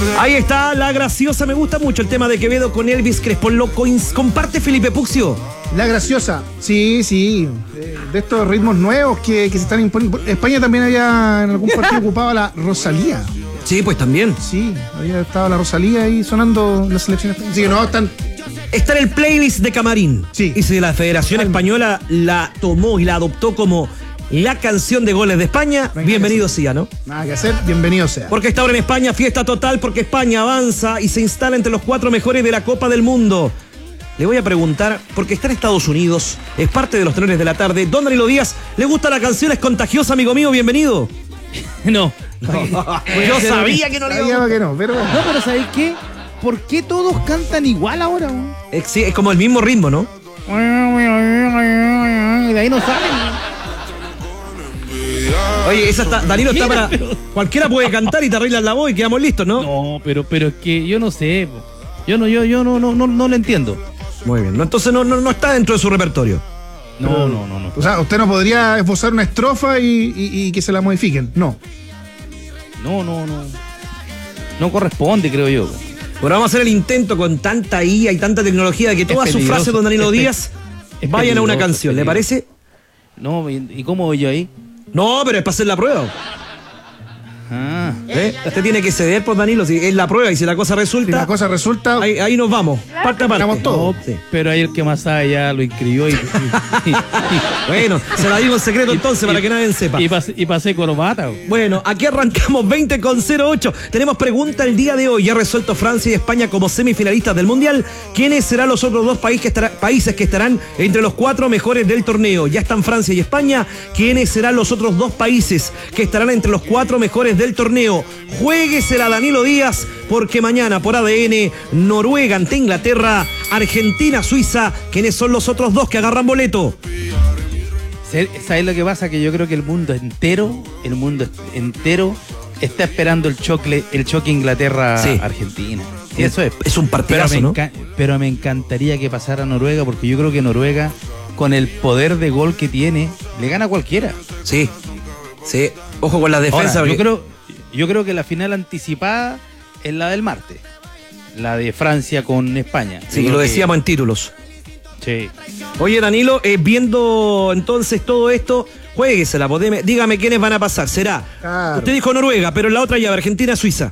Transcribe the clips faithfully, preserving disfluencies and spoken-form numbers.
Ahí está la graciosa, me gusta mucho el tema de Quevedo con Elvis Crespo. ¿Lo comparte Felipe Puccio? La graciosa, sí, sí. De estos ritmos nuevos que, que se están imponiendo. España también había en algún partido ocupado a la Rosalía. Sí, pues también. Sí, había estado la Rosalía ahí sonando las selecciones. Sí, no, están. Está en el playlist de Camarín. Sí. Y si la Federación Española la tomó y la adoptó como la canción de goles de España, Venga, bienvenido sí. sea, ¿no? Nada que hacer, bienvenido sea. Porque está ahora en España, fiesta total, porque España avanza y se instala entre los cuatro mejores de la Copa del Mundo. Le voy a preguntar, porque está en Estados Unidos, es parte de los tenores de la tarde. Don Danilo Díaz, ¿le gusta la canción? Es contagiosa, amigo mío, bienvenido. No. Yo sabía que no le iba a Sabía gustar. que no, pero. No, pero ¿sabéis qué? ¿Por qué todos cantan igual ahora? Es, sí, es como el mismo ritmo, ¿no? Y de ahí no salen. Oye, esa está, Danilo está para... Cualquiera puede cantar y te arreglas la voz y quedamos listos, ¿no? No, pero, pero es que yo no sé. po. Yo no, yo, yo no, no, no, no lo entiendo. Muy bien, ¿no? Entonces no, no, no está dentro de su repertorio. No, no, no, no. O sea, usted no podría esbozar una estrofa y, y, y que se la modifiquen. No. No, no, no. No corresponde, creo yo. Bueno, vamos a hacer el intento con tanta I A y tanta tecnología de que todas sus peligroso, frases, don Danilo es pe- Díaz, es vayan a una peligroso, canción. es ¿Le peligroso. parece? No, ¿y y cómo voy yo ahí? No, pero es para hacer la prueba. Ah. ¿Eh? Usted tiene que ceder, por Danilo, si es la prueba y si la cosa Si resulta, la cosa resulta. ahí, ahí nos vamos. Parte a parte. Ganamos todo. Sí. Pero ahí el que más sabe ya lo inscribió y, y, y- Bueno, se la digo en secreto y- entonces y- para que nadie sepa. y pasé, y pasé corbata. bo. Bueno, aquí arrancamos veinte con cero ocho. Tenemos pregunta el día de hoy. Ya resuelto Francia y España como semifinalistas del Mundial. ¿Quiénes serán los otros dos países que, estará- países que estarán entre los cuatro mejores del torneo? Ya están Francia y España. ¿Quiénes serán los otros dos países que estarán entre los cuatro mejores del torneo? Juéguesela Danilo Díaz, porque mañana por A D N, Noruega ante Inglaterra, Argentina, Suiza. ¿Quiénes son los otros dos que agarran boleto? ¿Sabes lo que pasa? Que yo creo que el mundo entero, el mundo entero está esperando el choque, el choque Inglaterra-Argentina. Sí, eso es. Es un Pero partidazo, me, ¿no? enca- pero me encantaría que pasara Noruega, porque yo creo que Noruega, con el poder de gol que tiene, le gana a cualquiera. Sí, sí. Ojo con la defensa. Ahora, yo, porque- creo, yo creo que la final anticipada es la del martes. La de Francia con España. Yo Sí, creo lo que- decíamos en títulos. Sí. Oye, Danilo, eh, viendo entonces todo esto, juéguesela, podeme- dígame quiénes van a pasar. Será. Claro. Usted dijo Noruega, pero en la otra llave, Argentina, Suiza.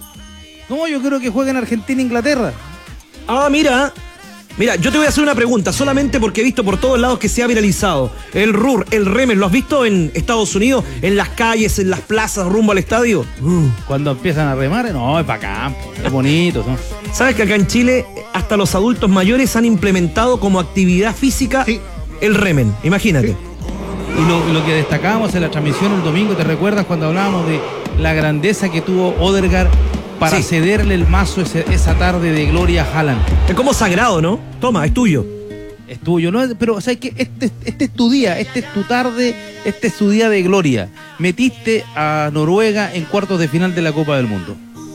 No, yo creo que jueguen Argentina e Inglaterra. Ah, mira. Mira, yo te voy a hacer una pregunta, solamente porque he visto por todos lados que se ha viralizado. El R U R, el Remes, ¿lo has visto en Estados Unidos? En las calles, en las plazas, rumbo al estadio. Cuando empiezan a remar, no, es bacán, po, es bonito. ¿no? ¿Sabes que acá en Chile hasta los adultos mayores han implementado como actividad física Sí. el Remen? Imagínate. Sí. Y lo, lo que destacábamos en la transmisión el domingo, ¿te recuerdas cuando hablábamos de la grandeza que tuvo Odegaard para Sí. cederle el mazo ese- esa tarde de gloria a Haaland? Es como sagrado, ¿no? Toma, es tuyo. Es tuyo, ¿no? Pero, o sea, que este, este es tu día, este es tu tarde, este es tu día de gloria. Metiste a Noruega en cuartos de final de la Copa del Mundo.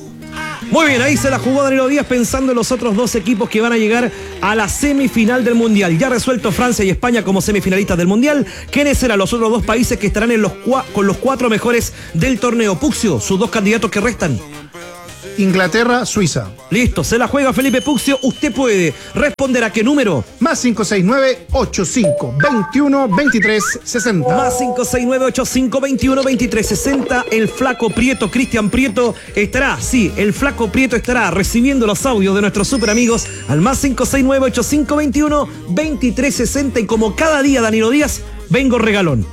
Muy bien, ahí se la jugó Danilo Díaz pensando en los otros dos equipos que van a llegar a la semifinal del Mundial. Ya resuelto Francia y España como semifinalistas del Mundial. ¿Quiénes serán los otros dos países que estarán en los cua- con los cuatro mejores del torneo? Puccio, sus dos candidatos que restan. Inglaterra, Suiza. Listo, se la juega Felipe Puccio. Usted puede responder a qué número. Más cinco seis nueve, ocho cinco, veintiuno, veintitrés, sesenta. Más cinco seis nueve ocho cinco veintiuno veintitrés sesenta. El flaco Prieto, Cristian Prieto, estará, sí, el flaco Prieto estará recibiendo los audios de nuestros super amigos al más cinco seis nueve ocho cinco veintiuno veintitrés sesenta. Y como cada día, Danilo Díaz, vengo regalón.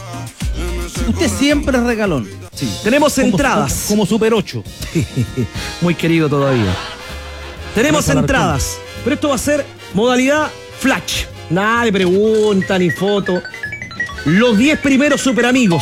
Usted siempre es regalón. Sí. Tenemos Como- entradas. Como, como Super ocho. Muy querido todavía. Tenemos Vamos a hablar entradas, pero esto va a ser modalidad flash. Nada de pregunta ni foto. Los diez primeros super amigos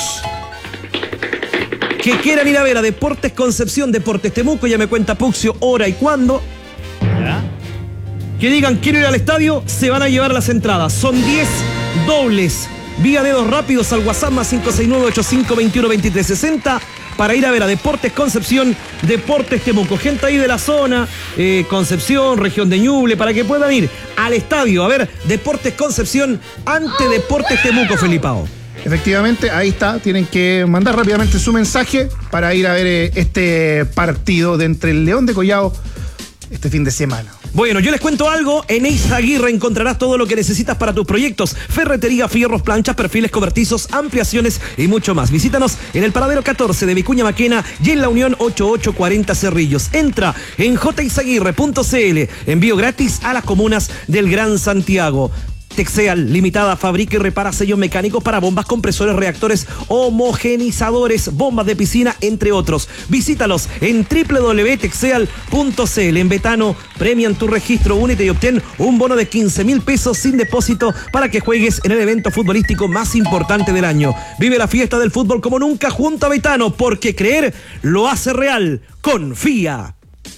que quieran ir a ver a Deportes Concepción, Deportes Temuco, ya me cuenta Puccio hora y cuándo, ¿Ya? que digan quiero ir al estadio, se van a llevar las entradas. Son diez dobles. Vía dedos rápidos al WhatsApp más cinco seis nueve ocho cinco veintiuno veintitrés sesenta para ir a ver a Deportes Concepción, Deportes Temuco. Gente ahí de la zona, eh, Concepción, región de Ñuble, para que puedan ir al estadio a ver Deportes Concepción ante Deportes Temuco, Felipao. Efectivamente, ahí está. Tienen que mandar rápidamente su mensaje para ir a ver eh, este partido de entre el León de Collao este fin de semana. Bueno, yo les cuento algo. En Eizaguirre encontrarás todo lo que necesitas para tus proyectos. Ferretería, fierros, planchas, perfiles cobertizos, ampliaciones y mucho más. Visítanos en el paradero catorce de Vicuña Maquena y en la Unión ochenta y ocho cuarenta Cerrillos. Entra en j izaguirre punto c l. Envío gratis a las comunas del Gran Santiago. Texeal Limitada fabrica y repara sellos mecánicos para bombas, compresores, reactores, homogenizadores, bombas de piscina, entre otros. Visítalos en doble u doble u doble u punto texeal punto c l. En Betano, premian tu registro, únete y obtén un bono de quince mil pesos sin depósito para que juegues en el evento futbolístico más importante del año. Vive la fiesta del fútbol como nunca junto a Betano, porque creer lo hace real. Confía.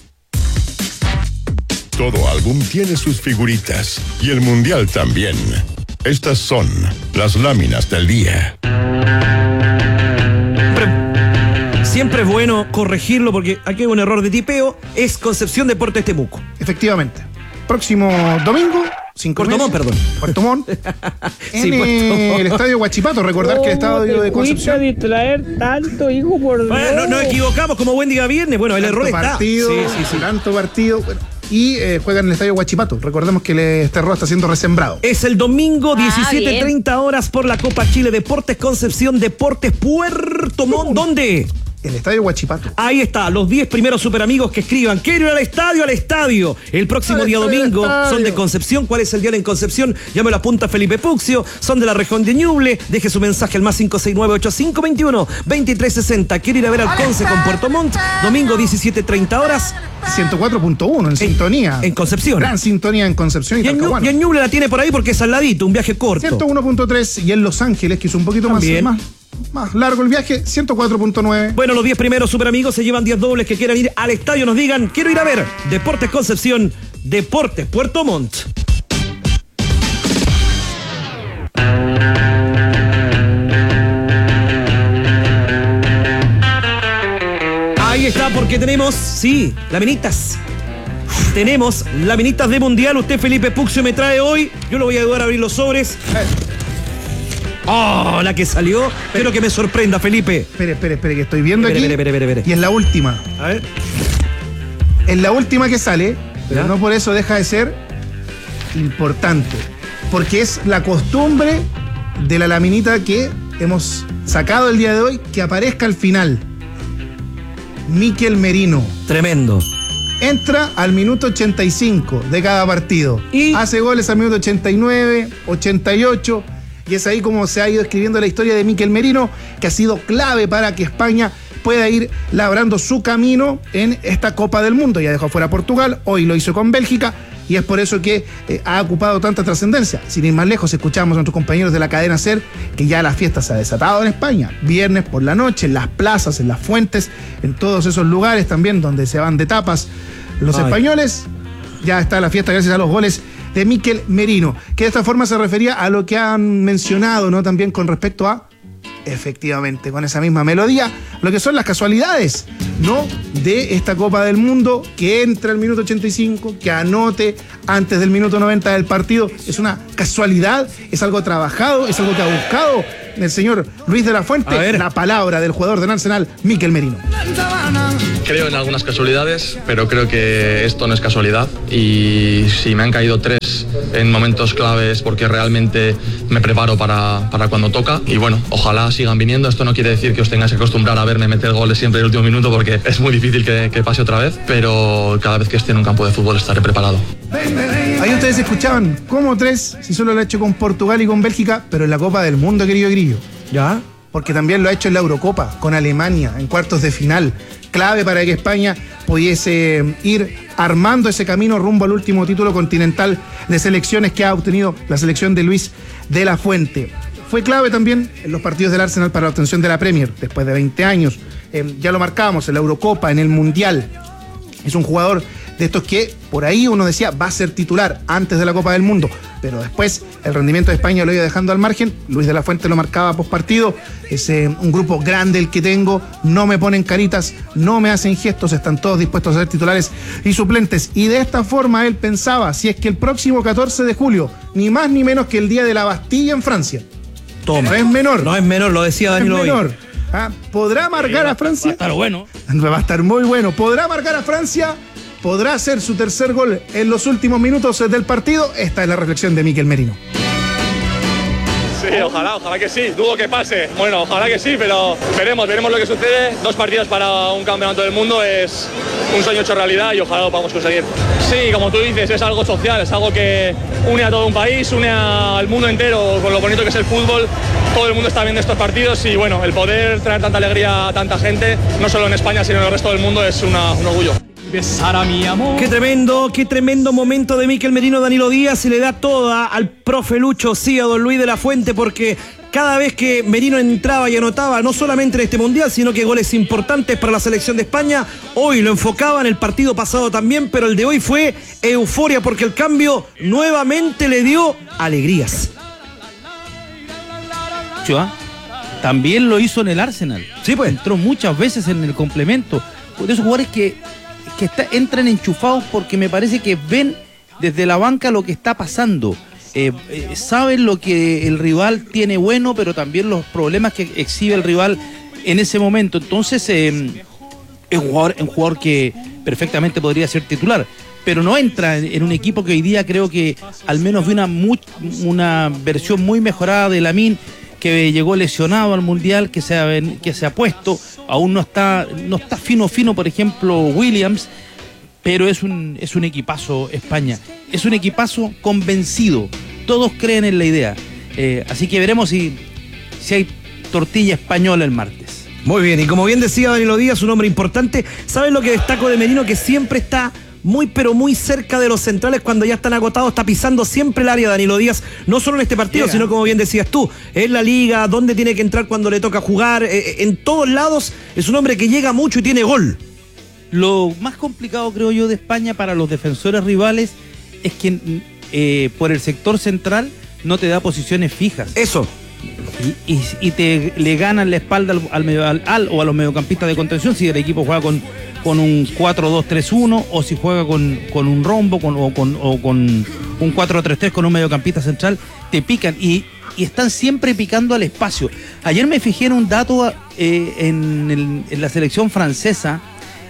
Todo álbum tiene sus figuritas y el mundial también. Estas son las láminas del día. Siempre, siempre es bueno corregirlo porque aquí hay un error de tipeo. Es Concepción Deportes Temuco. Efectivamente. Próximo domingo, cinco Puerto Montt, perdón. Puerto Montt. En Sí, Puerto Montt. el estadio Huachipato. Recordar que el estadio de Concepción. distraer tanto, hijo, por Bueno, no, nos equivocamos como buen día viernes. Bueno, el error está. Partido, Sí, sí, sí. Tanto partido. Bueno, y eh, juegan en el estadio Huachipato. Recordemos que el, este error está siendo resembrado. Es el domingo, Ah, diecisiete treinta horas por la Copa Chile. Deportes Concepción, Deportes Puerto Montt. ¿Dónde? El estadio Huachipato. Ahí está, los diez primeros superamigos que escriban. Quiero ir al estadio, al estadio. El próximo Al día estadio, domingo al estadio. son de Concepción. ¿Cuál es el día en Concepción? Ya me lo apunta Felipe Puxio. Son de la región de Ñuble. Deje su mensaje al más cinco seis nueve, ocho cinco dos uno, dos tres seis cero. Quiero ir a ver al Conce con Puerto Montt. Domingo, diecisiete treinta horas. ciento cuatro punto uno en sintonía. En Concepción. Gran sintonía en Concepción y, Y en, Ñu- Talcahuano. y en Ñuble la tiene por ahí porque es al ladito, un viaje corto. ciento uno punto tres y en Los Ángeles, que es un poquito más, También. más, más largo el viaje, ciento cuatro punto nueve. Bueno, los diez primeros superamigos se llevan diez dobles que quieran ir al estadio. Nos digan, quiero ir a ver Deportes Concepción, Deportes Puerto Montt. Ahí está, porque tenemos, sí, laminitas. Tenemos laminitas de mundial. Usted, Felipe Puxio, me trae hoy. Yo lo voy a ayudar a abrir los sobres. Oh, la que salió. Quiero que me sorprenda, Felipe. Espere, espere, espere, que estoy viendo Espere, aquí. espere, espere, espere. Y es la última. A ver. Es la última que sale, pero ¿Ya? no por eso deja de ser importante. Porque es la costumbre de la laminita que hemos sacado el día de hoy, que aparezca al final. Mikel Merino. Tremendo. Entra al minuto ochenta y cinco de cada partido. Y- hace goles al minuto ochenta y nueve, ochenta y ocho. Y es ahí como se ha ido escribiendo la historia de Mikel Merino, que ha sido clave para que España pueda ir labrando su camino en esta Copa del Mundo. Ya dejó fuera a Portugal, hoy lo hizo con Bélgica, y es por eso que eh, ha ocupado tanta trascendencia. Sin ir más lejos, escuchamos a nuestros compañeros de la cadena SER que ya la fiesta se ha desatado en España. Viernes por la noche, en las plazas, en las fuentes, en todos esos lugares también donde se van de tapas los Ay. españoles. Ya está la fiesta gracias a los goles de Mikel Merino, que de esta forma se refería a lo que han mencionado, ¿no? También con respecto a, efectivamente, con esa misma melodía, lo que son las casualidades, ¿no? De esta Copa del Mundo, que entra al minuto ochenta y cinco, que anote antes del minuto noventa del partido. Es una casualidad, es algo trabajado, es algo que ha buscado el señor Luis de la Fuente. A ver. La palabra del jugador del Arsenal, Mikel Merino. Creo en algunas casualidades, pero creo que esto no es casualidad, y si me han caído tres en momentos claves porque realmente me preparo para, para cuando toca, y bueno, ojalá sigan viniendo. Esto no quiere decir que os tengáis que acostumbrar a verme meter goles siempre en el último minuto porque es muy difícil que, que pase otra vez, pero cada vez que esté en un campo de fútbol estaré preparado. Ahí ustedes escuchaban como tres, si solo lo ha hecho con Portugal y con Bélgica, pero en la Copa del Mundo, querido Grillo. ¿Ya? Porque también lo ha hecho en la Eurocopa, con Alemania, en cuartos de final. Clave para que España pudiese ir armando ese camino rumbo al último título continental de selecciones que ha obtenido la selección de Luis de la Fuente. Fue clave también en los partidos del Arsenal para la obtención de la Premier, después de veinte años. Eh, ya lo marcábamos en la Eurocopa, en el Mundial. Es un jugador de estos que por ahí uno decía va a ser titular antes de la Copa del Mundo, pero después el rendimiento de España lo iba dejando al margen. Luis de la Fuente lo marcaba post partido. Es eh, un grupo grande el que tengo, no me ponen caritas, no me hacen gestos, están todos dispuestos a ser titulares y suplentes. Y de esta forma él pensaba, si es que el próximo catorce de julio, ni más ni menos que el día de la Bastilla en Francia, Toma. No es menor. No es menor, lo decía Danilo no es hoy. menor. Ah, ¿podrá marcar a Francia? Va a estar bueno. Va a estar muy bueno. ¿Podrá marcar a Francia? ¿Podrá hacer su tercer gol en los últimos minutos del partido? Esta es la reflexión de Mikel Merino. Sí, ojalá, ojalá que sí, dudo que pase. Bueno, ojalá que sí, pero veremos, veremos lo que sucede. Dos partidos para un campeonato del mundo es un sueño hecho realidad y ojalá lo podamos conseguir. Sí, como tú dices, es algo social, es algo que une a todo un país, une al mundo entero con lo bonito que es el fútbol. Todo el mundo está viendo estos partidos y bueno, el poder traer tanta alegría a tanta gente, no solo en España, sino en el resto del mundo, es una, un orgullo. Qué tremendo, qué tremendo momento de Mikel Merino, Danilo Díaz, y le da toda al profe Lucho, sí, a don Luis de la Fuente, porque cada vez que Merino entraba y anotaba, no solamente en este Mundial, sino que goles importantes para la selección de España, hoy lo enfocaba, en el partido pasado también, pero el de hoy fue euforia, porque el cambio nuevamente le dio alegrías. Chua, también lo hizo en el Arsenal. Sí, pues. Entró muchas veces en el complemento. De esos jugadores que... que está, entran enchufados porque me parece que ven desde la banca lo que está pasando. Eh, eh, saben lo que el rival tiene bueno, pero también los problemas que exhibe el rival en ese momento. Entonces, eh, es un jugador, un jugador que perfectamente podría ser titular, pero no entra en, en un equipo que hoy día creo que al menos vi una, muy, una versión muy mejorada de Lamine, que llegó lesionado al Mundial, que se ha, que se ha puesto, aún no está, no está fino fino, por ejemplo, Williams, pero es un, es un equipazo España, es un equipazo convencido, todos creen en la idea, eh, así que veremos si, si hay tortilla española el martes. Muy bien, y como bien decía Danilo Díaz, un hombre importante. ¿Sabes lo que destaco de Merino? Que siempre está muy pero muy cerca de los centrales cuando ya están agotados, está pisando siempre el área Danilo Díaz, no solo en este partido, Llega. sino como bien decías tú, en la liga, donde tiene que entrar cuando le toca jugar, eh, en todos lados, es un hombre que llega mucho y tiene gol. Lo más complicado, creo yo, de España para los defensores rivales es que eh, por el sector central no te da posiciones fijas. Eso. Y, y, y te le ganan la espalda al, al, medio, al, al o a los mediocampistas de contención si el equipo juega con con un cuatro dos tres uno o si juega con, con un rombo con, o, con, o con un cuatro tres tres con un mediocampista central, te pican y, y están siempre picando al espacio. Ayer me fijé en un dato eh, en, el, en la selección francesa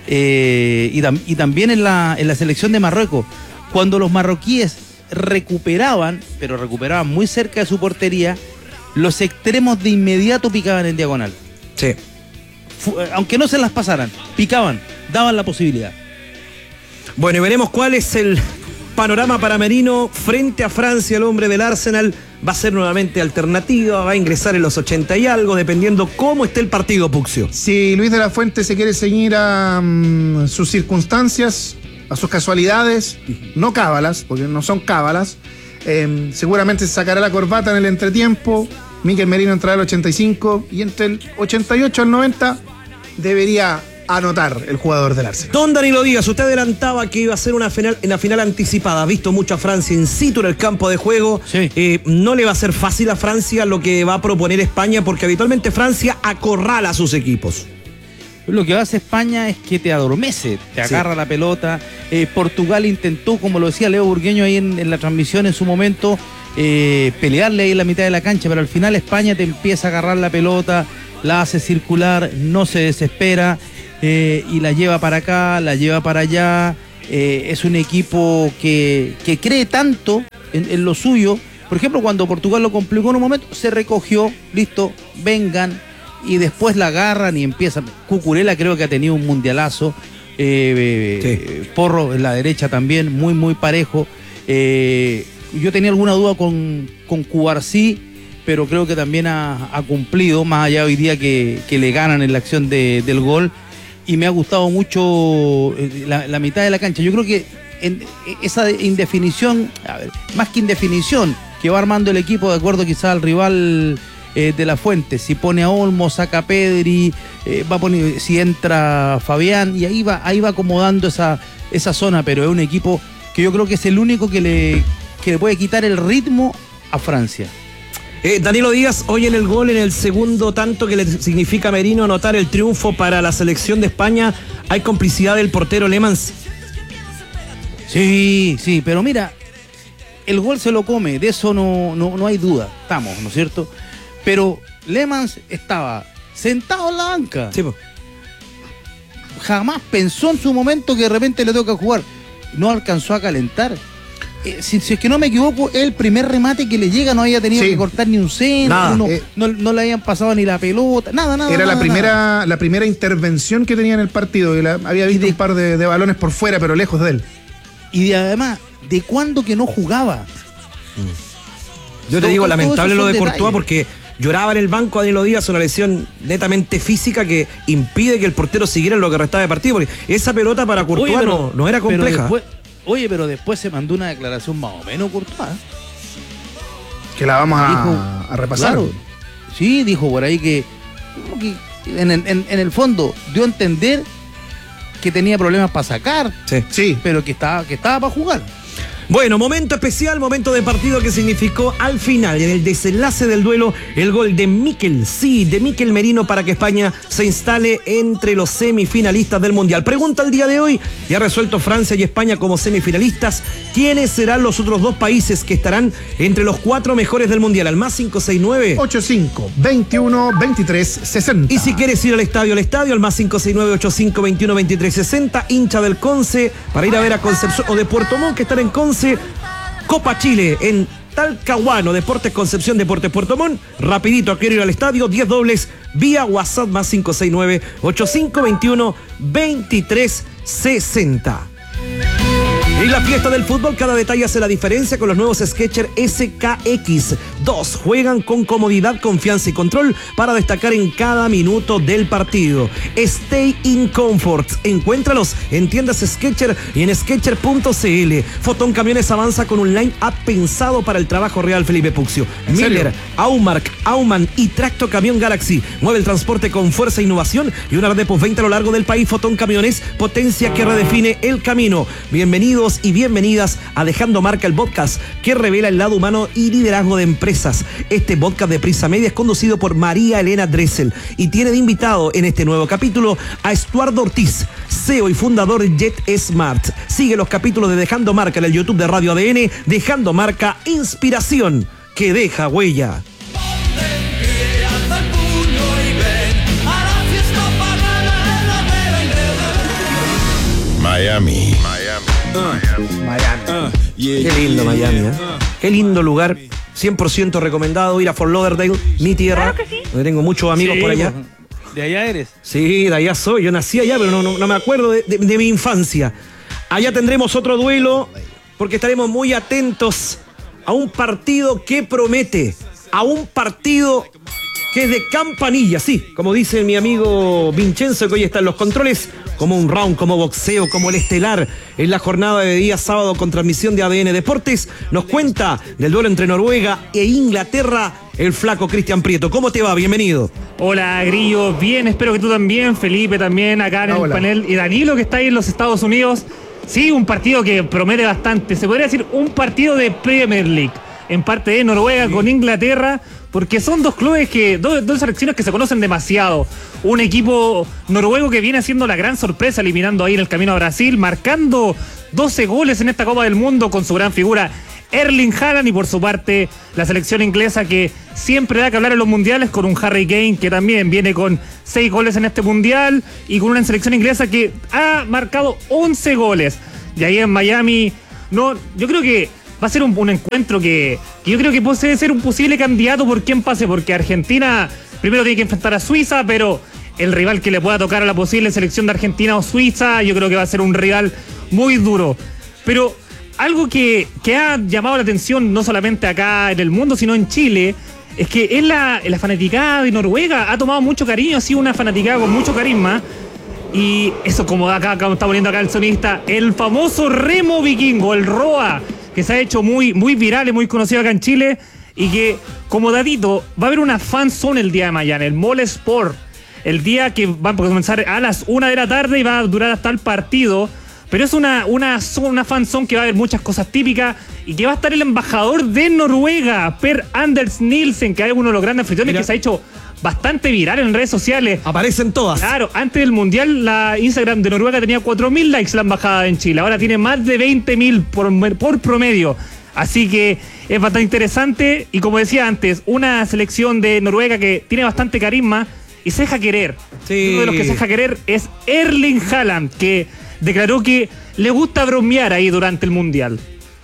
eh, y, y también en la, en la selección de Marruecos, cuando los marroquíes recuperaban, pero recuperaban muy cerca de su portería, los extremos de inmediato picaban en diagonal. Sí. Aunque no se las pasaran, picaban, daban la posibilidad. Bueno, y veremos cuál es el panorama para Merino frente a Francia. El hombre del Arsenal va a ser nuevamente alternativa, va a ingresar en los ochenta y algo, dependiendo cómo esté el partido, Puxio. Si Luis de la Fuente se quiere ceñir a um, sus circunstancias, a sus casualidades, no cábalas, porque no son cábalas, eh, seguramente se sacará la corbata en el entretiempo. Mikel Merino entrará al ochenta y cinco y entre el ochenta y ocho al noventa debería anotar el jugador del Arsenal. Don Danilo Díaz, usted adelantaba que iba a ser una final, una final anticipada. Ha visto mucho a Francia in situ en el campo de juego. Sí. Eh, no le va a ser fácil a Francia lo que va a proponer España, porque habitualmente Francia acorrala a sus equipos. Lo que hace España es que te adormece, te agarra sí. la pelota. Eh, Portugal intentó, como lo decía Leo Burgueño ahí en, en la transmisión en su momento, eh, pelearle ahí en la mitad de la cancha, pero al final España te empieza a agarrar la pelota, la hace circular, no se desespera eh, y la lleva para acá, la lleva para allá. Eh, es un equipo que, que cree tanto en, en lo suyo. Por ejemplo, cuando Portugal lo complicó en un momento, se recogió, listo, vengan, y después la agarran y empiezan. Cucurella creo que ha tenido un mundialazo. Eh, sí. Porro en la derecha también, muy, muy parejo. Eh, yo tenía alguna duda con, con Cubarsí, pero creo que también ha, ha cumplido, más allá hoy día que, que le ganan en la acción de, del gol. Y me ha gustado mucho la, la mitad de la cancha. Yo creo que en esa indefinición, a ver, más que indefinición, que va armando el equipo de acuerdo quizá al rival eh, de la Fuente. Si pone a Olmo, saca a Pedri, eh, va a poner, si entra Fabián, y ahí va, ahí va acomodando esa, esa zona, pero es un equipo que yo creo que es el único que le, que le puede quitar el ritmo a Francia. Eh, Danilo Díaz, hoy en el gol, en el segundo tanto que le significa a Merino anotar el triunfo para la selección de España, ¿hay complicidad del portero Lemans? Sí, sí, pero mira, el gol se lo come, de eso no, no, no hay duda, estamos, ¿no es cierto? Pero Lemans estaba sentado en la banca. Sí, pues. Jamás pensó en su momento que de repente le toca jugar. No alcanzó a calentar. Eh, si, si es que no me equivoco, el primer remate que le llega no había tenido Sí. que cortar ni un centro, Nada. no, Eh, no, no le habían pasado ni la pelota, nada, nada. Era nada, la primera, nada. la primera intervención que tenía en el partido. Y la, había visto de- un par de, de balones por fuera, pero lejos de él. Y de, además, ¿de cuándo que no jugaba? Yo te Todo- digo, todo lamentable eso lo son de Courtois detalles. porque lloraba en el banco a Danilo Díaz, una lesión netamente física que impide que el portero siguiera en lo que restaba de partido, porque esa pelota para Courtois Oye, no, no era pero compleja. después- oye, pero después se mandó una declaración más o menos Courtois. Que la vamos a, Dijo- a repasar. Claro. Sí, dijo por ahí que, que en, el- en- en el fondo dio a entender que tenía problemas para sacar, Sí. Sí. pero que estaba, que estaba para jugar. Bueno, momento especial, momento de partido que significó al final, en el desenlace del duelo, el gol de Mikel, sí, de Mikel Merino para que España se instale entre los semifinalistas del Mundial. Pregunta el día de hoy, ya resuelto Francia y España como semifinalistas, ¿quiénes serán los otros dos países que estarán entre los cuatro mejores del Mundial? Al más cinco seis nueve. ochenta y cinco, veintiuno, veintitrés, sesenta. Y si quieres ir al estadio, al estadio, al más cinco seis nueve, ochenta y cinco, veintiuno, veintitrés, sesenta, hincha del Conce, para ir a ver a Concepción, o de Puerto Montt, que están en Conce, Copa Chile, en Talcahuano, Deportes Concepción, Deportes Puerto Montt. Rapidito, quiero ir al estadio, diez dobles, vía WhatsApp, más cinco seis nueve, ochenta y cinco, veintiuno, veintitrés, sesenta. Y la fiesta del fútbol, cada detalle hace la diferencia con los nuevos Skechers S K X dos. Juegan con comodidad, confianza y control para destacar en cada minuto del partido. Stay in comfort. Encuéntralos en tiendas Skechers y en skechers punto c l. Fotón Camiones avanza con un line-up pensado para el trabajo real, Felipe Puccio. ¿En serio? Miller, Aumark, Aumann y Tracto Camión Galaxy. Mueve el transporte con fuerza e innovación y una red de postventa a lo largo del país. Fotón Camiones, potencia que redefine el camino. Bienvenidos y bienvenidas a Dejando Marca, el podcast que revela el lado humano y liderazgo de empresas. Este podcast de Prisa Media es conducido por María Elena Dressel y tiene de invitado en este nuevo capítulo a Estuardo Ortiz, C E O y fundador de Jet Smart. Sigue los capítulos de Dejando Marca en el YouTube de Radio A D N. Dejando Marca, inspiración que deja huella. Miami. Qué lindo Miami, ¿eh? Qué lindo lugar. cien por ciento recomendado ir a Fort Lauderdale, mi tierra. Donde tengo muchos amigos Sí, por allá. pues, de allá eres. Sí, de allá soy. Yo nací allá, pero no, no, no me acuerdo de, de- de mi infancia. Allá tendremos otro duelo porque estaremos muy atentos a un partido que promete, a un partido que es de campanilla, sí, como dice mi amigo Vincenzo, que hoy está en los controles, como un round, como boxeo, como el estelar, en la jornada de día sábado con transmisión de A D N Deportes. Nos cuenta del duelo entre Noruega e Inglaterra, el flaco Cristian Prieto. ¿Cómo te va? Bienvenido. Hola, Grillo. Bien, espero que tú también. Felipe también, acá en el Hola. panel. Y Danilo, que está ahí en los Estados Unidos. Sí, un partido que promete bastante. Se podría decir un partido de Premier League. En parte de Noruega con Inglaterra. Porque son dos clubes que, dos, dos selecciones que se conocen demasiado. Un equipo noruego que viene haciendo la gran sorpresa, eliminando ahí en el camino a Brasil, marcando doce goles en esta Copa del Mundo con su gran figura Erling Haaland, y por su parte la selección inglesa que siempre da que hablar en los mundiales con un Harry Kane que también viene con seis goles en este mundial y con una selección inglesa que ha marcado once goles. Y ahí en Miami, no, yo creo que va a ser un, un encuentro que, que yo creo que puede ser un posible candidato por quién pase, porque Argentina primero tiene que enfrentar a Suiza, pero el rival que le pueda tocar a la posible selección de Argentina o Suiza, yo creo que va a ser un rival muy duro. Pero algo que, que ha llamado la atención no solamente acá en el mundo, sino en Chile, es que es la, la fanaticada de Noruega. Ha tomado mucho cariño, ha sido una fanaticada con mucho carisma. Y eso, como acá, acá está poniendo acá el sonista, el famoso remo vikingo, el Roa, que se ha hecho muy, muy viral y muy conocido acá en Chile, y que, como datito, va a haber una fan zone el día de mañana, el Mall Sport, el día que va a comenzar a las una de la tarde y va a durar hasta el partido. Pero es una, una, una fan zone que va a haber muchas cosas típicas y que va a estar el embajador de Noruega, Per Anders Nielsen, que es uno de los grandes anfitriones que se ha hecho bastante viral en redes sociales. Aparecen todas. Claro, antes del Mundial la Instagram de Noruega tenía cuatro mil likes la embajada en Chile, ahora tiene más de veinte mil por, por promedio. Así que es bastante interesante y como decía antes, una selección de Noruega que tiene bastante carisma y se deja querer. Sí. Uno de los que se deja querer es Erling Haaland, que declaró que le gusta bromear ahí durante el Mundial.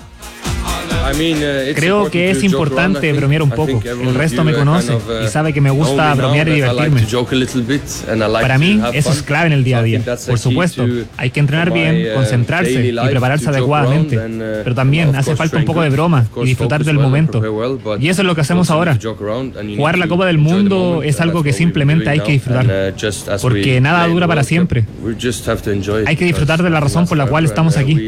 Creo que es importante bromear un poco. El resto me conoce y sabe que me gusta bromear y divertirme. Para mí, eso es clave en el día a día. Por supuesto, hay que entrenar bien, concentrarse y prepararse adecuadamente. Pero también hace falta un poco de broma y disfrutar del momento. Y eso es lo que hacemos ahora. Jugar la Copa del Mundo es algo que simplemente hay que disfrutar. Porque nada dura para siempre. Hay que disfrutar de la razón por la cual estamos aquí.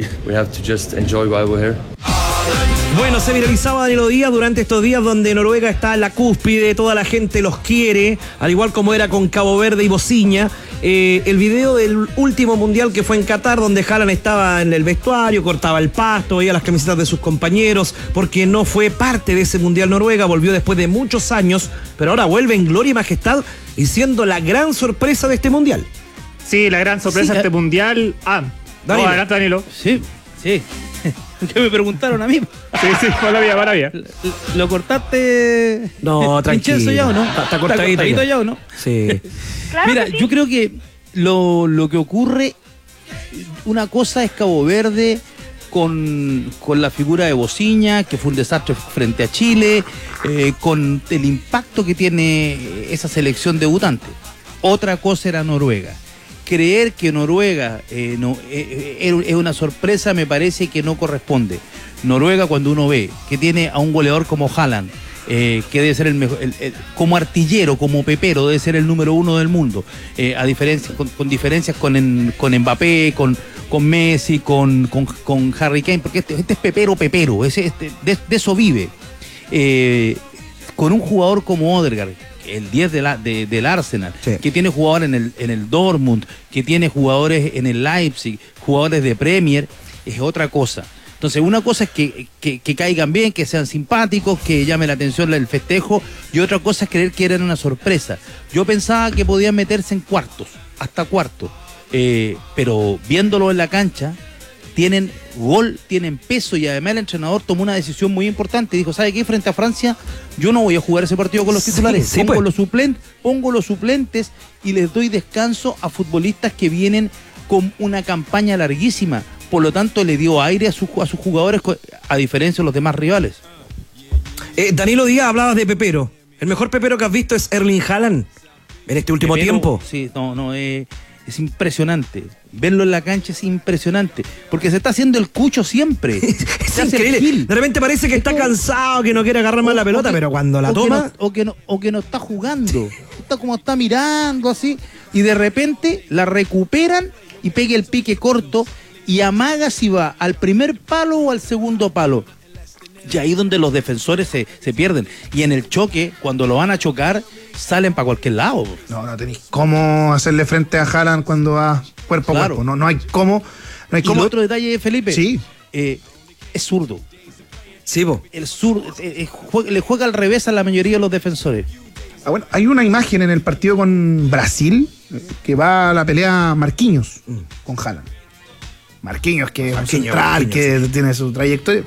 Bueno, se viralizaba Danilo Díaz durante estos días donde Noruega está en la cúspide, toda la gente los quiere, al igual como era con Cabo Verde y Bociña. Eh, el video del último mundial que fue en Qatar, donde Haaland estaba en el vestuario, cortaba el pasto, veía las camisetas de sus compañeros, porque no fue parte de ese mundial Noruega, volvió después de muchos años, pero ahora vuelve en gloria y majestad y siendo la gran sorpresa de este mundial. Sí, la gran sorpresa de Sí, este mundial. Ah, Danilo. no, adelante, Danilo. Sí, sí. Que me preguntaron a mí. Sí, sí, maravilla, maravilla. ¿Lo cortaste? No, tranquilo. Vincenzo, ya o no? Está- está cortadito cortadito ya. ya o no? Sí. Mira, yo creo que lo, lo que ocurre, una cosa es Cabo Verde con, con la figura de Bociña, que fue un desastre frente a Chile, eh, con el impacto que tiene esa selección debutante. Otra cosa era Noruega. Creer que Noruega eh, no, eh, eh, es una sorpresa me parece que no corresponde. Noruega, cuando uno ve que tiene a un goleador como Haaland, eh, que debe ser el mejor, el, el, como artillero, como pepero, debe ser el número uno del mundo, eh, a diferencia, con, con diferencias con, en, con Mbappé, con, con Messi, con, con, con Harry Kane, porque este, este es pepero, pepero, ese, este, de, de eso vive. Eh, con un jugador como Odegaard, el diez de la, de, del Arsenal, Sí. que tiene jugadores en el, en el Dortmund, que tiene jugadores en el Leipzig, jugadores de Premier, es otra cosa. Entonces, una cosa es que, que, que caigan bien, que sean simpáticos, que llame la atención el festejo, y otra cosa es creer que eran una sorpresa. Yo pensaba que podían meterse en cuartos, hasta cuartos, eh, pero viéndolo en la cancha, tienen gol, tienen peso, y además el entrenador tomó una decisión muy importante. Dijo, ¿sabe qué? Frente a Francia, yo no voy a jugar ese partido con los Sí, titulares. sí, pongo, pues. los suplentes, pongo los suplentes y les doy descanso a futbolistas que vienen con una campaña larguísima. Por lo tanto, le dio aire a, sus a sus jugadores, a diferencia de los demás rivales. Eh, Danilo Díaz, hablabas de pepero. ¿El mejor pepero que has visto es Erling Haaland en este último Pero, tiempo? Sí, no, no, eh, es impresionante. Verlo en la cancha es impresionante. Porque se está haciendo el cucho siempre. Es Se hace el increíble. gil. De repente parece que está como- cansado, que no quiere agarrar más la pelota, O que- pero cuando la o que toma... no- o, que no, o que no está jugando. Está como está mirando así. Y de repente la recuperan y pega el pique corto y amaga si va al primer palo o al segundo palo. Y ahí donde los defensores se, se pierden. Y en el choque, cuando lo van a chocar, salen para cualquier lado. No, no tenéis cómo hacerle frente a Haaland cuando va cuerpo a Claro. cuerpo. No, no hay cómo. No hay Y cómo. el otro detalle, Felipe, Sí. eh, es zurdo. Sí, po. El zurdo eh, eh, jue- le juega al revés a la mayoría de los defensores. Ah, bueno, hay una imagen en el partido con Brasil eh, que va a la pelea Marquinhos con Haaland. Marquinhos, que es un Marquinhos, central, Marquinhos, que tiene su trayectoria.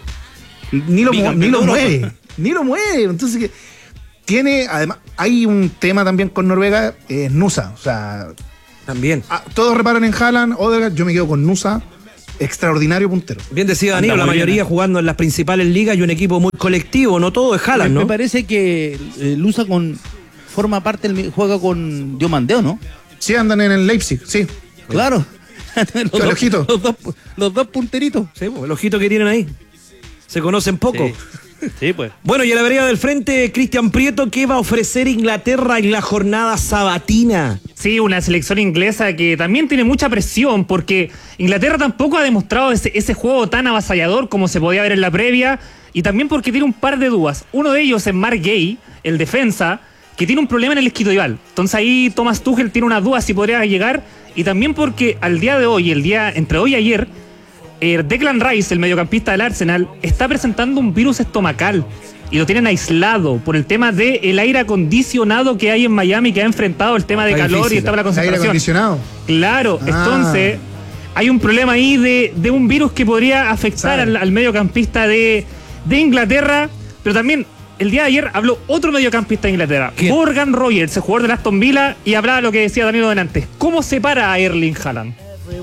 Ni lo, mu- Bicampeón ni lo de Europa. mueve. Ni lo mueve. Entonces, que tiene. Además, hay un tema también con Noruega, es Nusa. O sea, También. ah, todos reparan en Haaland, Odegaard, yo me quedo con Nusa. Extraordinario puntero. Bien decía Danilo, Anda la muy bien, mayoría ¿eh? jugando en las principales ligas y un equipo muy colectivo, no todo es Haaland, me, ¿no? me parece que eh, Lusa con forma parte del juega con Diomandeo, ¿no? Sí, andan en el Leipzig, sí. Claro. los, el dos, ojito. los, dos, los dos punteritos. Sí, po, el ojito que tienen ahí. Se conocen poco. Sí. Sí, pues. Bueno, y a la vereda del frente, Cristian Prieto, ¿qué va a ofrecer Inglaterra en la jornada sabatina? Sí, una selección inglesa que también tiene mucha presión porque Inglaterra tampoco ha demostrado ese, ese juego tan avasallador como se podía ver en la previa y también porque tiene un par de dudas. Uno de ellos es Mark Gay, el defensa, que tiene un problema en el isquiotibial. Entonces ahí Thomas Tuchel tiene unas dudas si podría llegar y también porque al día de hoy, el día entre hoy y ayer, eh, Declan Rice, el mediocampista del Arsenal, está presentando un virus estomacal y lo tienen aislado por el tema del aire acondicionado que hay en Miami, que ha enfrentado el tema de Está calor difícil. y está la Aire concentración. acondicionado. Claro, Ah. entonces hay un problema ahí de, de un virus que podría afectar Sabe. al, al mediocampista de, de Inglaterra, pero también el día de ayer habló otro mediocampista de Inglaterra, ¿Quién? Morgan Rogers, el jugador del Aston Villa, y hablaba lo que decía Danilo delante. ¿Cómo se para a Erling Haaland?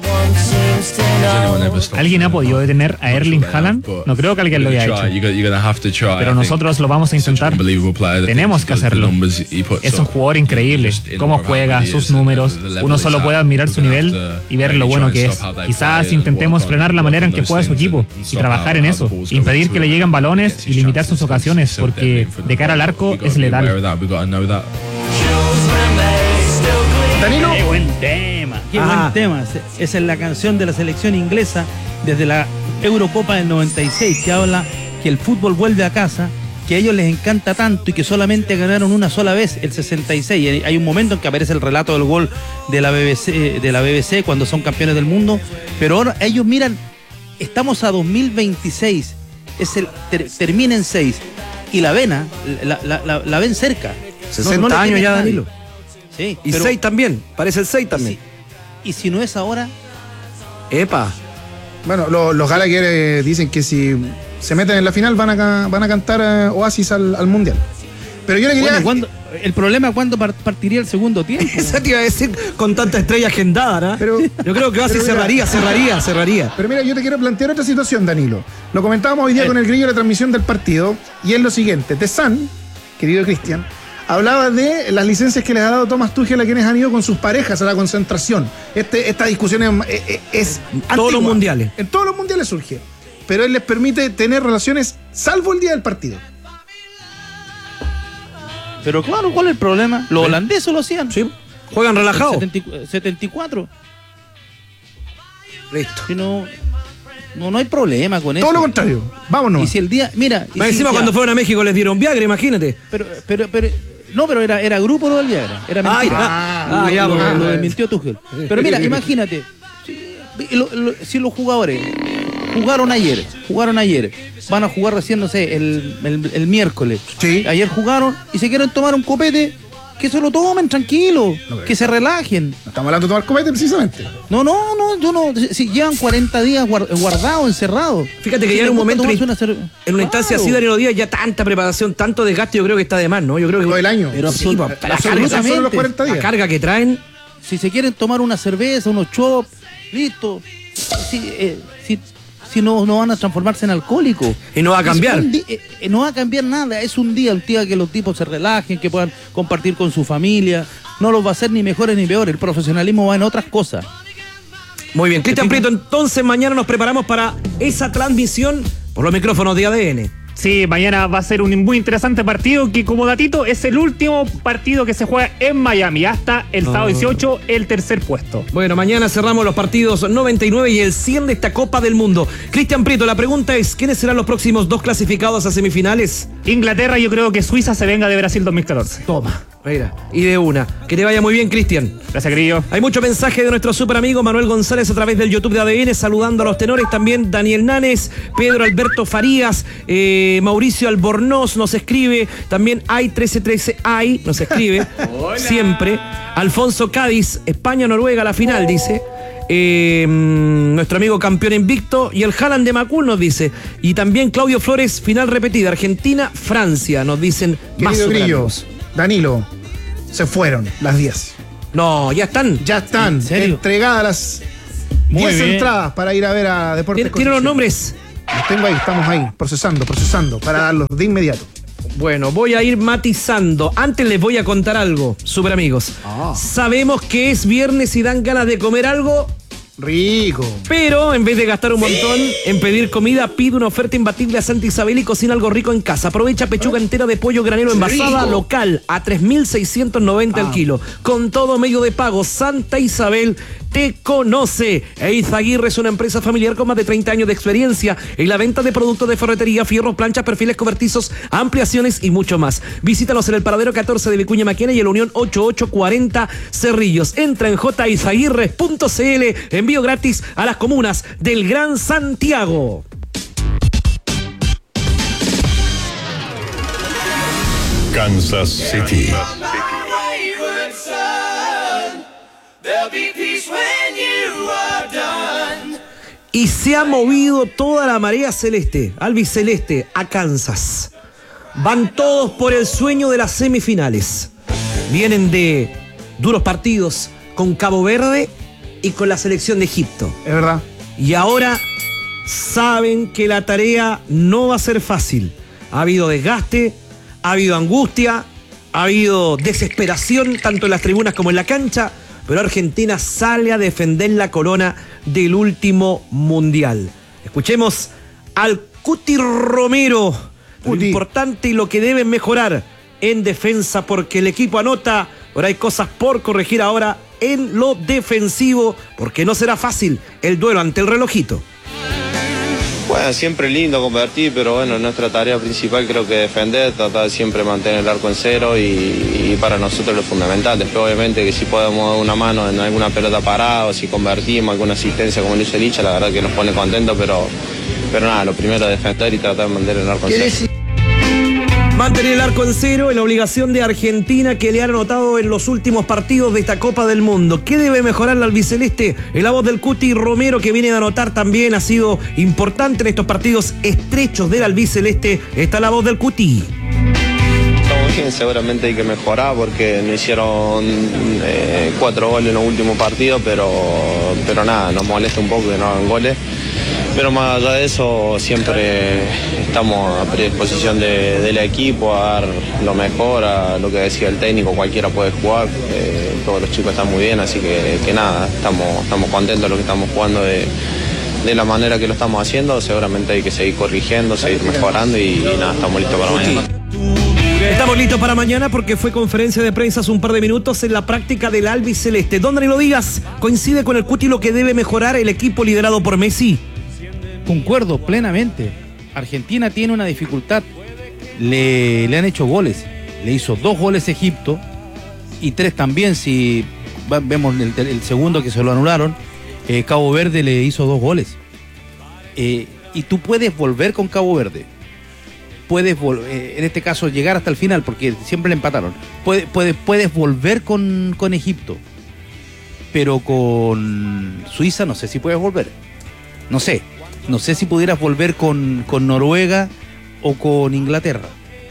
¿Alguien ha podido detener a Erling Haaland? No creo que alguien lo haya hecho. Pero nosotros lo vamos a intentar. Tenemos que hacerlo. Es un jugador increíble. Cómo juega, sus números. Uno solo puede admirar su nivel y ver lo bueno que es. Quizás intentemos frenar la manera en que juega su equipo y trabajar en eso. Impedir que le lleguen balones y limitar sus ocasiones, porque de cara al arco es letal. Danilo. Qué buen tema, qué Ah. buen tema. Esa es la canción de la selección inglesa desde la Eurocopa del noventa y seis, que habla que el fútbol vuelve a casa, que a ellos les encanta tanto y que solamente ganaron una sola vez, el sesenta y seis. Hay un momento en que aparece el relato del gol de la B B C, de la B B C cuando son campeones del mundo, pero ahora ellos miran, estamos a dos mil veintiséis, es el, ter, termina en seis y la ven, la, la, la, la ven cerca. sesenta No- no le años tienen ya, nadie. Danilo. Sí, Y pero- seis también, parece el seis también. y si no es ahora, Epa. Bueno, lo- los Gallagher eh, dicen que si se meten en la final van a, ca- van a cantar eh, Oasis al, al Mundial. Pero yo le quería... bueno, ¿cuándo- el problema es cuándo par- partiría el segundo tiempo. Esa te iba a decir con tanta estrella agendada, ¿no? Pero- Yo creo que Oasis pero mira- cerraría, cerraría, cerraría. Pero mira, yo te quiero plantear otra situación, Danilo. Lo comentábamos hoy día Eh. con el grillo de la transmisión del partido, y es lo siguiente. The Sun, querido Cristian, hablaba de las licencias que les ha dado Thomas Tuchel a quienes han ido con sus parejas a la concentración. Este, esta discusión es, es, es Todos los antigua. mundiales. En todos los mundiales surge. Pero él les permite tener relaciones salvo el día del partido. Pero claro, ¿cuál es el problema? Los holandeses lo hacían. Sí. Juegan relajados. setenta y- setenta y cuatro. Listo. Si no, no, no hay problema con eso. Todo lo contrario. Vámonos. Y si el día, mira, y Más si- encima ya, cuando fueron a México les dieron Viagra, imagínate. pero, pero, pero, no, pero era, era grupo lo del Viagra. Era Ah, mentira. ya. Ah, lo, ya, lo- porque- lo desmintió Tuchel. Pero mira, imagínate, si, lo- lo- si los jugadores jugaron ayer, jugaron ayer, van a jugar recién, no sé, el, el, el miércoles. Sí. Ayer jugaron y se quieren tomar un copete, que se lo tomen tranquilo, que se relajen. No estamos hablando de tomar copete precisamente. No, no, no, yo no. Si, si llevan cuarenta días guar- guardados, encerrados. Fíjate que Si ya en les un gusta momento, tomarse en una cer- en una instancia Claro. así, Danilo Díaz, ya tanta preparación, tanto desgaste, yo creo que está de más, ¿no? Yo creo que Todo el año. Pero Sí, absolut- pa- la Absolutamente. carga, Solo los cuarenta la días. carga que traen. Si se quieren tomar una cerveza, unos chops, listo. Si, eh, si, si no, no van a transformarse en alcohólicos. Y no va a cambiar. Es un di- eh, eh, no va a cambiar nada. Es un día, un día que los tipos se relajen, que puedan compartir con su familia. No los va a hacer ni mejores ni peores. El profesionalismo va en otras cosas. Muy bien, Cristian Te Prieto, entonces mañana nos preparamos para esa transmisión por los micrófonos de A D N. Sí, mañana va a ser un muy interesante partido que, como datito, es el último partido que se juega en Miami. Hasta el sábado dieciocho, el tercer puesto. Bueno, mañana cerramos los partidos noventa y nueve y el cien de esta Copa del Mundo. Cristian Prieto, la pregunta es, ¿quiénes serán los próximos dos clasificados a semifinales? Inglaterra, yo creo que Suiza se venga de Brasil dos mil catorce. Toma, mira, y de una. Que te vaya muy bien, Cristian. Gracias, Grillo. Hay mucho mensaje de nuestro super amigo Manuel González a través del YouTube de A D N, saludando a los tenores, también Daniel Nanes, Pedro Alberto Farías, eh, Mauricio Albornoz nos escribe, también hay trece trece hay, nos escribe, siempre. Alfonso Cádiz, España-Noruega, la final, dice. Eh, nuestro amigo campeón invicto, y el Haaland de Macul nos dice, y también Claudio Flores, final repetida, Argentina-Francia, nos dicen más Querido super Grillo, amigos. Danilo, se fueron las diez. No, ya están. Ya están ¿En serio? entregadas las Muy diez bien. entradas para ir a ver a Deportes ¿Tiene, tiene los Concepción. nombres? Los tengo ahí, estamos ahí, procesando, procesando, para darlos de inmediato. Bueno, voy a ir matizando. Antes les voy a contar algo, super amigos. Ah. Sabemos que es viernes y dan ganas de comer algo, Rico. pero en vez de gastar un montón en pedir comida, pide una oferta imbatible a Santa Isabel y cocina algo rico en casa. Aprovecha pechuga entera de pollo granero envasada Rico. local a tres mil seiscientos noventa el kilo. Con todo medio de pago, Santa Isabel te conoce. Eizaguirre es una empresa familiar con más de treinta años de experiencia en la venta de productos de ferretería, fierros, planchas, perfiles cobertizos, ampliaciones y mucho más. Visítalos en el paradero catorce de Vicuña Maquena y el Unión ochenta y ocho cuarenta Cerrillos. Entra en j izaguirre punto c l. Envío gratis a las comunas del Gran Santiago. Kansas City. Y se ha movido toda la marea celeste, albiceleste, a Kansas. Van todos por el sueño de las semifinales. Vienen de duros partidos con Cabo Verde y con la selección de Egipto. Es verdad. Y ahora saben que la tarea no va a ser fácil. Ha habido desgaste, ha habido angustia, ha habido desesperación tanto en las tribunas como en la cancha, pero Argentina sale a defender la corona del último mundial. Escuchemos al Cuti Romero, lo Cuti. importante y lo que deben mejorar en defensa, porque el equipo anota, pero hay cosas por corregir ahora en lo defensivo, porque no será fácil el duelo ante el relojito. Bueno, siempre lindo convertir, pero bueno, nuestra tarea principal creo que defender, tratar de siempre mantener el arco en cero y, y para nosotros lo fundamental. Después obviamente que si podemos dar una mano en alguna pelota parada o si convertimos alguna asistencia como lo hizo Licha, la verdad que nos pone contentos, pero, pero nada, lo primero es defender y tratar de mantener el arco en cero. Mantener el arco en cero es la obligación de Argentina, que le ha anotado en los últimos partidos de esta Copa del Mundo. ¿Qué debe mejorar la albiceleste? En la voz del Cuti Romero, que viene de anotar también, ha sido importante en estos partidos estrechos del albiceleste. Está la voz del Cuti. Estamos bien, seguramente hay que mejorar porque nos hicieron eh, cuatro goles en los últimos partidos, pero, pero nada, nos molesta un poco que no hagan goles. Pero más allá de eso, siempre estamos a predisposición de, del equipo a dar lo mejor, a lo que decía el técnico, cualquiera puede jugar, eh, todos los chicos están muy bien, así que, que nada, estamos, estamos contentos de lo que estamos jugando de, de la manera que lo estamos haciendo, seguramente hay que seguir corrigiendo, seguir mejorando y, y nada, estamos listos para mañana. Estamos listos para mañana porque fue conferencia de prensa hace un par de minutos en la práctica del albiceleste. Don Danilo Díaz, coincide con el Cuti lo que debe mejorar el equipo liderado por Messi. Concuerdo plenamente. Argentina tiene una dificultad. Le, le han hecho goles. Le hizo dos goles Egipto y tres también, si vemos el, el segundo que se lo anularon. Eh, Cabo Verde le hizo dos goles. Eh, y tú puedes volver con Cabo Verde. Puedes, eh, en este caso, llegar hasta el final, porque siempre le empataron. Puedes, puedes, puedes volver con, con Egipto. Pero con Suiza no sé si puedes volver. No sé. No sé si pudieras volver con, con Noruega o con Inglaterra.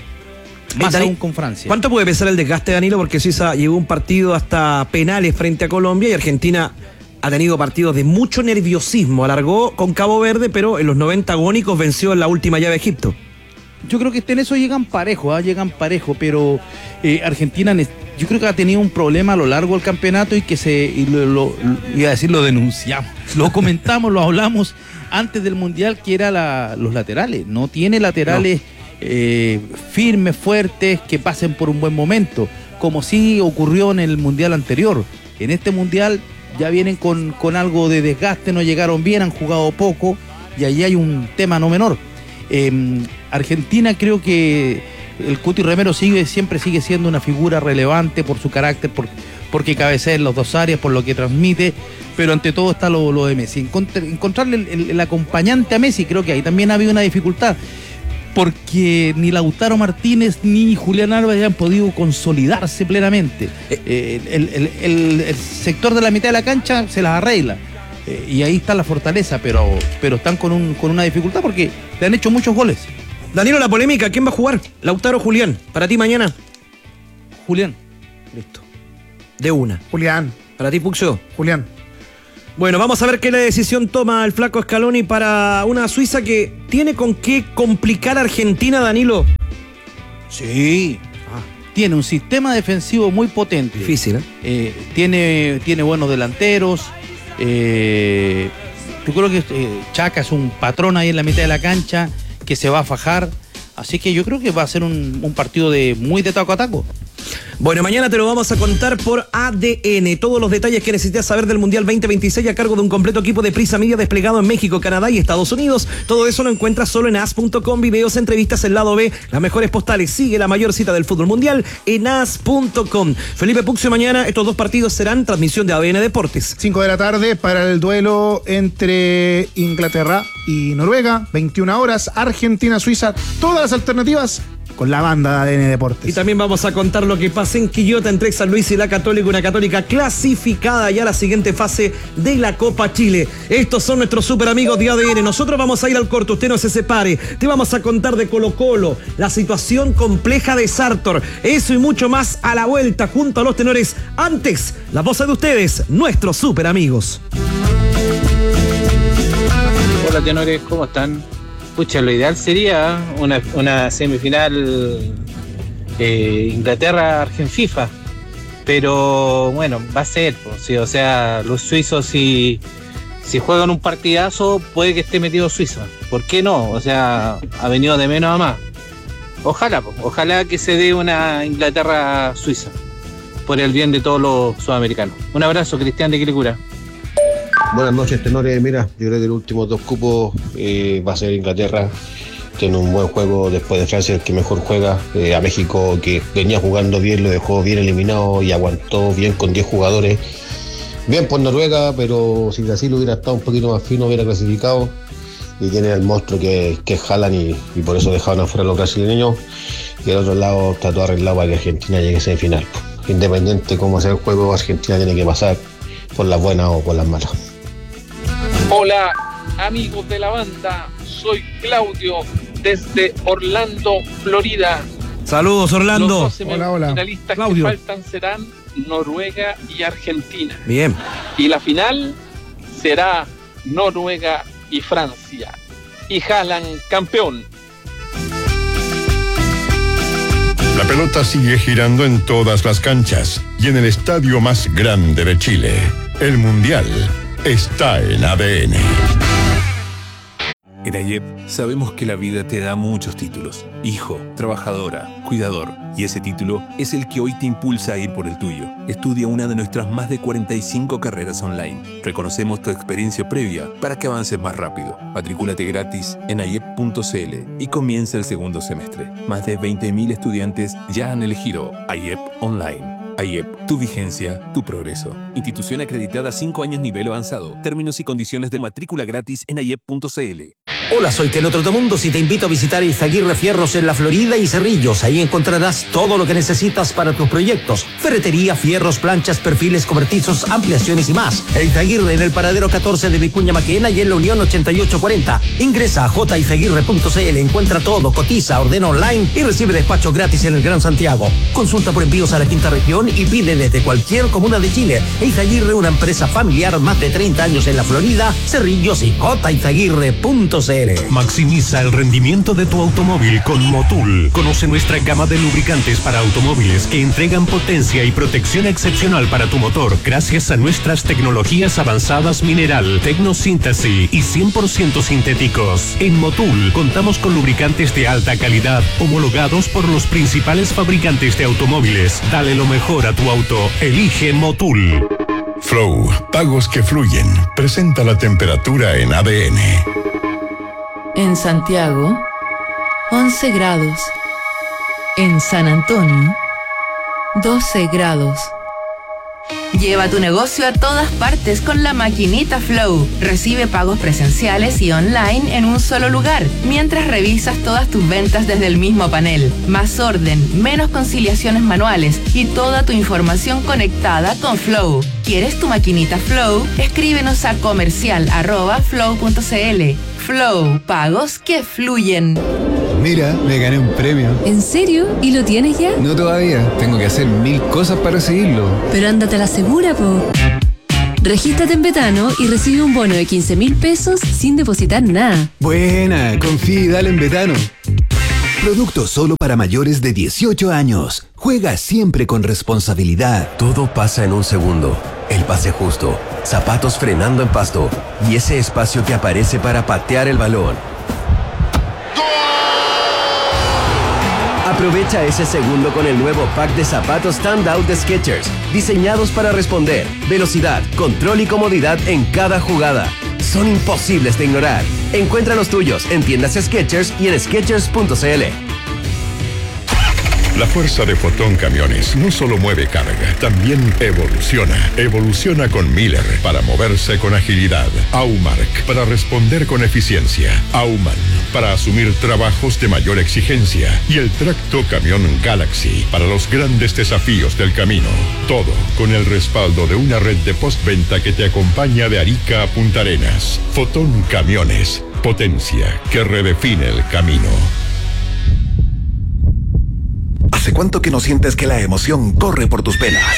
Más Dani, aún con Francia. ¿Cuánto puede pesar el desgaste, Danilo? Porque Suiza llevó un partido hasta penales frente a Colombia y Argentina ha tenido partidos de mucho nerviosismo. Alargó con Cabo Verde, pero en los noventa agónicos venció en la última llave a Egipto. Yo creo que en eso llegan parejo, ¿eh? llegan parejo, pero eh, Argentina yo creo que ha tenido un problema a lo largo del campeonato y que se, y lo, lo, iba a decir, lo denunciamos, lo comentamos, lo hablamos antes del Mundial, que era la, los laterales. No tiene laterales no. eh, firmes, fuertes, que pasen por un buen momento, como sí ocurrió en el Mundial anterior. En este Mundial ya vienen con, con algo de desgaste, no llegaron bien, han jugado poco, y ahí hay un tema no menor. Eh, Argentina, creo que el Cuti Romero sigue, siempre sigue siendo una figura relevante por su carácter, por, porque cabecea en las dos áreas, por lo que transmite, pero ante todo está lo, lo de Messi. Encontr, encontrarle el, el, el acompañante a Messi, creo que ahí también ha habido una dificultad, porque ni Lautaro Martínez ni Julián Álvarez han podido consolidarse plenamente. Eh, el, el, el, el sector de la mitad de la cancha se las arregla. Eh, y ahí está la fortaleza, pero, pero están con, un, con una dificultad porque le han hecho muchos goles. Danilo, la polémica, ¿quién va a jugar? ¿Lautaro o Julián? ¿Para ti mañana? Julián. Listo. De una. Julián. ¿Para ti, Puxo? Julián. Bueno, vamos a ver qué la decisión toma el flaco Scaloni para una Suiza que tiene con qué complicar a Argentina, Danilo. Sí. Ah. Tiene un sistema defensivo muy potente. Difícil, ¿eh? eh tiene, tiene buenos delanteros. Eh, yo creo que eh, Chaca es un patrón ahí en la mitad de la cancha que se va a fajar, así que yo creo que va a ser un, un partido de muy de taco a taco. Bueno, mañana te lo vamos a contar por A D N. Todos los detalles que necesitas saber del Mundial veinte veintiséis a cargo de un completo equipo de Prisa Media desplegado en México, Canadá y Estados Unidos. Todo eso lo encuentras solo en as punto com. Videos, entrevistas, el lado B, las mejores postales. Sigue la mayor cita del fútbol mundial en as punto com. Felipe Puxio, mañana estos dos partidos serán transmisión de A D N Deportes. cinco de la tarde para el duelo entre Inglaterra y Noruega. veintiuna horas, Argentina-Suiza. Todas las alternativas con la banda de A D N Deportes. Y también vamos a contar lo que pasa en Quillota entre San Luis y la Católica, una Católica clasificada ya a la siguiente fase de la Copa Chile. Estos son nuestros super amigos de A D N. Nosotros vamos a ir al corto, usted no se separe. Te vamos a contar de Colo Colo, la situación compleja de Sartor, eso y mucho más a la vuelta junto a los tenores. Antes, la voz de ustedes, nuestros super amigos. Hola tenores, ¿cómo están? Pucha, lo ideal sería una, una semifinal eh, Inglaterra-Argentina, pero bueno, va a ser, pues, sí, o sea, los suizos si, si juegan un partidazo puede que esté metido Suiza, ¿por qué no? O sea, ha venido de menos a más. Ojalá, pues, ojalá que se dé una Inglaterra-Suiza, por el bien de todos los sudamericanos. Un abrazo, Cristian de Quilicura. Buenas noches, tenores. Mira, yo creo que los últimos dos cupos eh, va a ser Inglaterra. Tiene un buen juego después de Francia, el que mejor juega. Eh, a México, que venía jugando bien, lo dejó bien eliminado y aguantó bien con diez jugadores. Bien por Noruega, pero si Brasil hubiera estado un poquito más fino, hubiera clasificado. Y tiene el monstruo que, que es Haaland y, y por eso dejaron afuera a los brasileños. Y al otro lado está todo arreglado para que Argentina llegue a semifinal. Independiente cómo sea el juego, Argentina tiene que pasar por las buenas o por las malas. Hola amigos de la banda, soy Claudio desde Orlando, Florida. Saludos, Orlando. Los dos semifinalistas Claudio. que faltan serán Noruega y Argentina. Bien. Y la final será Noruega y Francia. Y Haaland campeón. La pelota sigue girando en todas las canchas y en el estadio más grande de Chile. El Mundial está en A D N. En AYEP sabemos que la vida te da muchos títulos. Hijo, trabajadora, cuidador. Y ese título es el que hoy te impulsa a ir por el tuyo. Estudia una de nuestras más de cuarenta y cinco carreras online. Reconocemos tu experiencia previa para que avances más rápido. Matricúlate gratis en ayep punto cl y comienza el segundo semestre. Más de veinte mil estudiantes ya han elegido AYEP Online. AYEP, tu vigencia, tu progreso. Institución acreditada cinco años nivel avanzado. Términos y condiciones de matrícula gratis en ayep punto cl. Hola, soy Teno Trotamundos y te invito a visitar Izaguirre Fierros en La Florida y Cerrillos. Ahí encontrarás todo lo que necesitas para tus proyectos. Ferretería, fierros, planchas, perfiles, cobertizos, ampliaciones y más. Izaguirre en el paradero catorce de Vicuña Maquena y en la Unión ochenta y ocho cuarenta. Ingresa a j izaguirre punto cl, encuentra todo, cotiza, ordena online y recibe despacho gratis en el Gran Santiago. Consulta por envíos a la quinta región y pide desde cualquier comuna de Chile. Izaguirre, una empresa familiar, más de treinta años en La Florida, Cerrillos y j izaguirre punto cl. Maximiza el rendimiento de tu automóvil con Motul. Conoce nuestra gama de lubricantes para automóviles que entregan potencia y protección excepcional para tu motor gracias a nuestras tecnologías avanzadas mineral, tecnosíntesis y cien por ciento sintéticos. En Motul contamos con lubricantes de alta calidad homologados por los principales fabricantes de automóviles. Dale lo mejor a tu auto. Elige Motul. Flow, pagos que fluyen. Presenta la temperatura en A D N. En Santiago, once grados. En San Antonio, doce grados. Lleva tu negocio a todas partes con la maquinita Flow. Recibe pagos presenciales y online en un solo lugar, mientras revisas todas tus ventas desde el mismo panel. Más orden, menos conciliaciones manuales y toda tu información conectada con Flow. ¿Quieres tu maquinita Flow? Escríbenos a comercial arroba flow punto cl. Flow, pagos que fluyen. Mira, me gané un premio. ¿En serio? ¿Y lo tienes ya? No todavía, tengo que hacer mil cosas para recibirlo. Pero ándate a la segura, po. Regístrate en Betano y recibe un bono de quince mil pesos sin depositar nada. Buena, confía y dale en Betano. Producto solo para mayores de dieciocho años. Juega siempre con responsabilidad. Todo pasa en un segundo. El pase justo, zapatos frenando en pasto y ese espacio que aparece para patear el balón. Aprovecha ese segundo con el nuevo pack de zapatos Standout de Skechers, diseñados para responder, velocidad, control y comodidad en cada jugada. Son imposibles de ignorar. Encuentra los tuyos en tiendas Skechers y en skechers punto cl. La fuerza de Fotón Camiones no solo mueve carga, también evoluciona. Evoluciona con Miller para moverse con agilidad. Aumark para responder con eficiencia. Auman para asumir trabajos de mayor exigencia. Y el tracto camión Galaxy para los grandes desafíos del camino. Todo con el respaldo de una red de postventa que te acompaña de Arica a Punta Arenas. Fotón Camiones. Potencia que redefine el camino. ¿Hace cuánto que no sientes que la emoción corre por tus venas?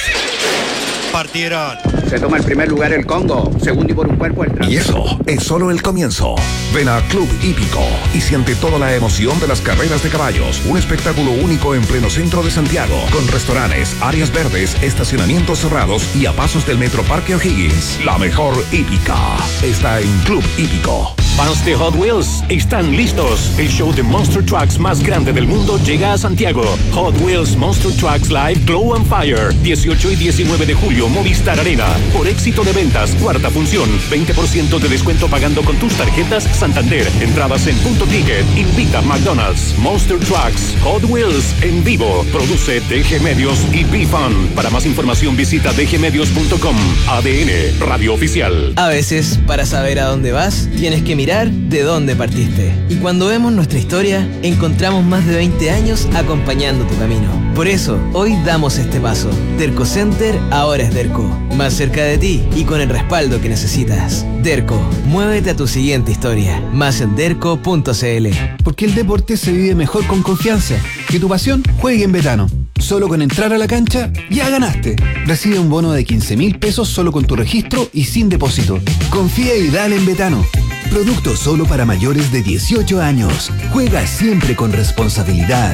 Partieron. Se toma el primer lugar el Congo, segundo y por un cuerpo el tramo. Y eso es solo el comienzo. Ven a Club Hípico y siente toda la emoción de las carreras de caballos. Un espectáculo único en pleno centro de Santiago, con restaurantes, áreas verdes, estacionamientos cerrados y a pasos del Metro Parque O'Higgins. La mejor hípica está en Club Hípico. Fans de Hot Wheels están listos. El show de Monster Trucks más grande del mundo llega a Santiago. Hot Wheels Monster Trucks Live Glow and Fire. dieciocho y diecinueve de julio, Movistar Arena. Por éxito de ventas, cuarta función. veinte por ciento de descuento pagando con tus tarjetas Santander. Entradas en Punto Ticket. Invita a McDonald's. Monster Trucks Hot Wheels en vivo. Produce D G Medios y B-Fun. Para más información visita d g medios punto com. A D N, Radio Oficial. A veces, para saber a dónde vas, tienes que mirar de dónde partiste. Y cuando vemos nuestra historia, encontramos más de veinte años acompañando tu camino. Por eso, hoy damos este paso. Derco Center ahora es Derco. Más cerca de ti y con el respaldo que necesitas. Derco, muévete a tu siguiente historia. Más en derco punto c l. Porque el deporte se vive mejor con confianza. Que tu pasión juegue en Betano. Solo con entrar a la cancha, ya ganaste. Recibe un bono de quince mil pesos solo con tu registro y sin depósito. Confía y dale en Betano. Producto solo para mayores de dieciocho años. Juega siempre con responsabilidad.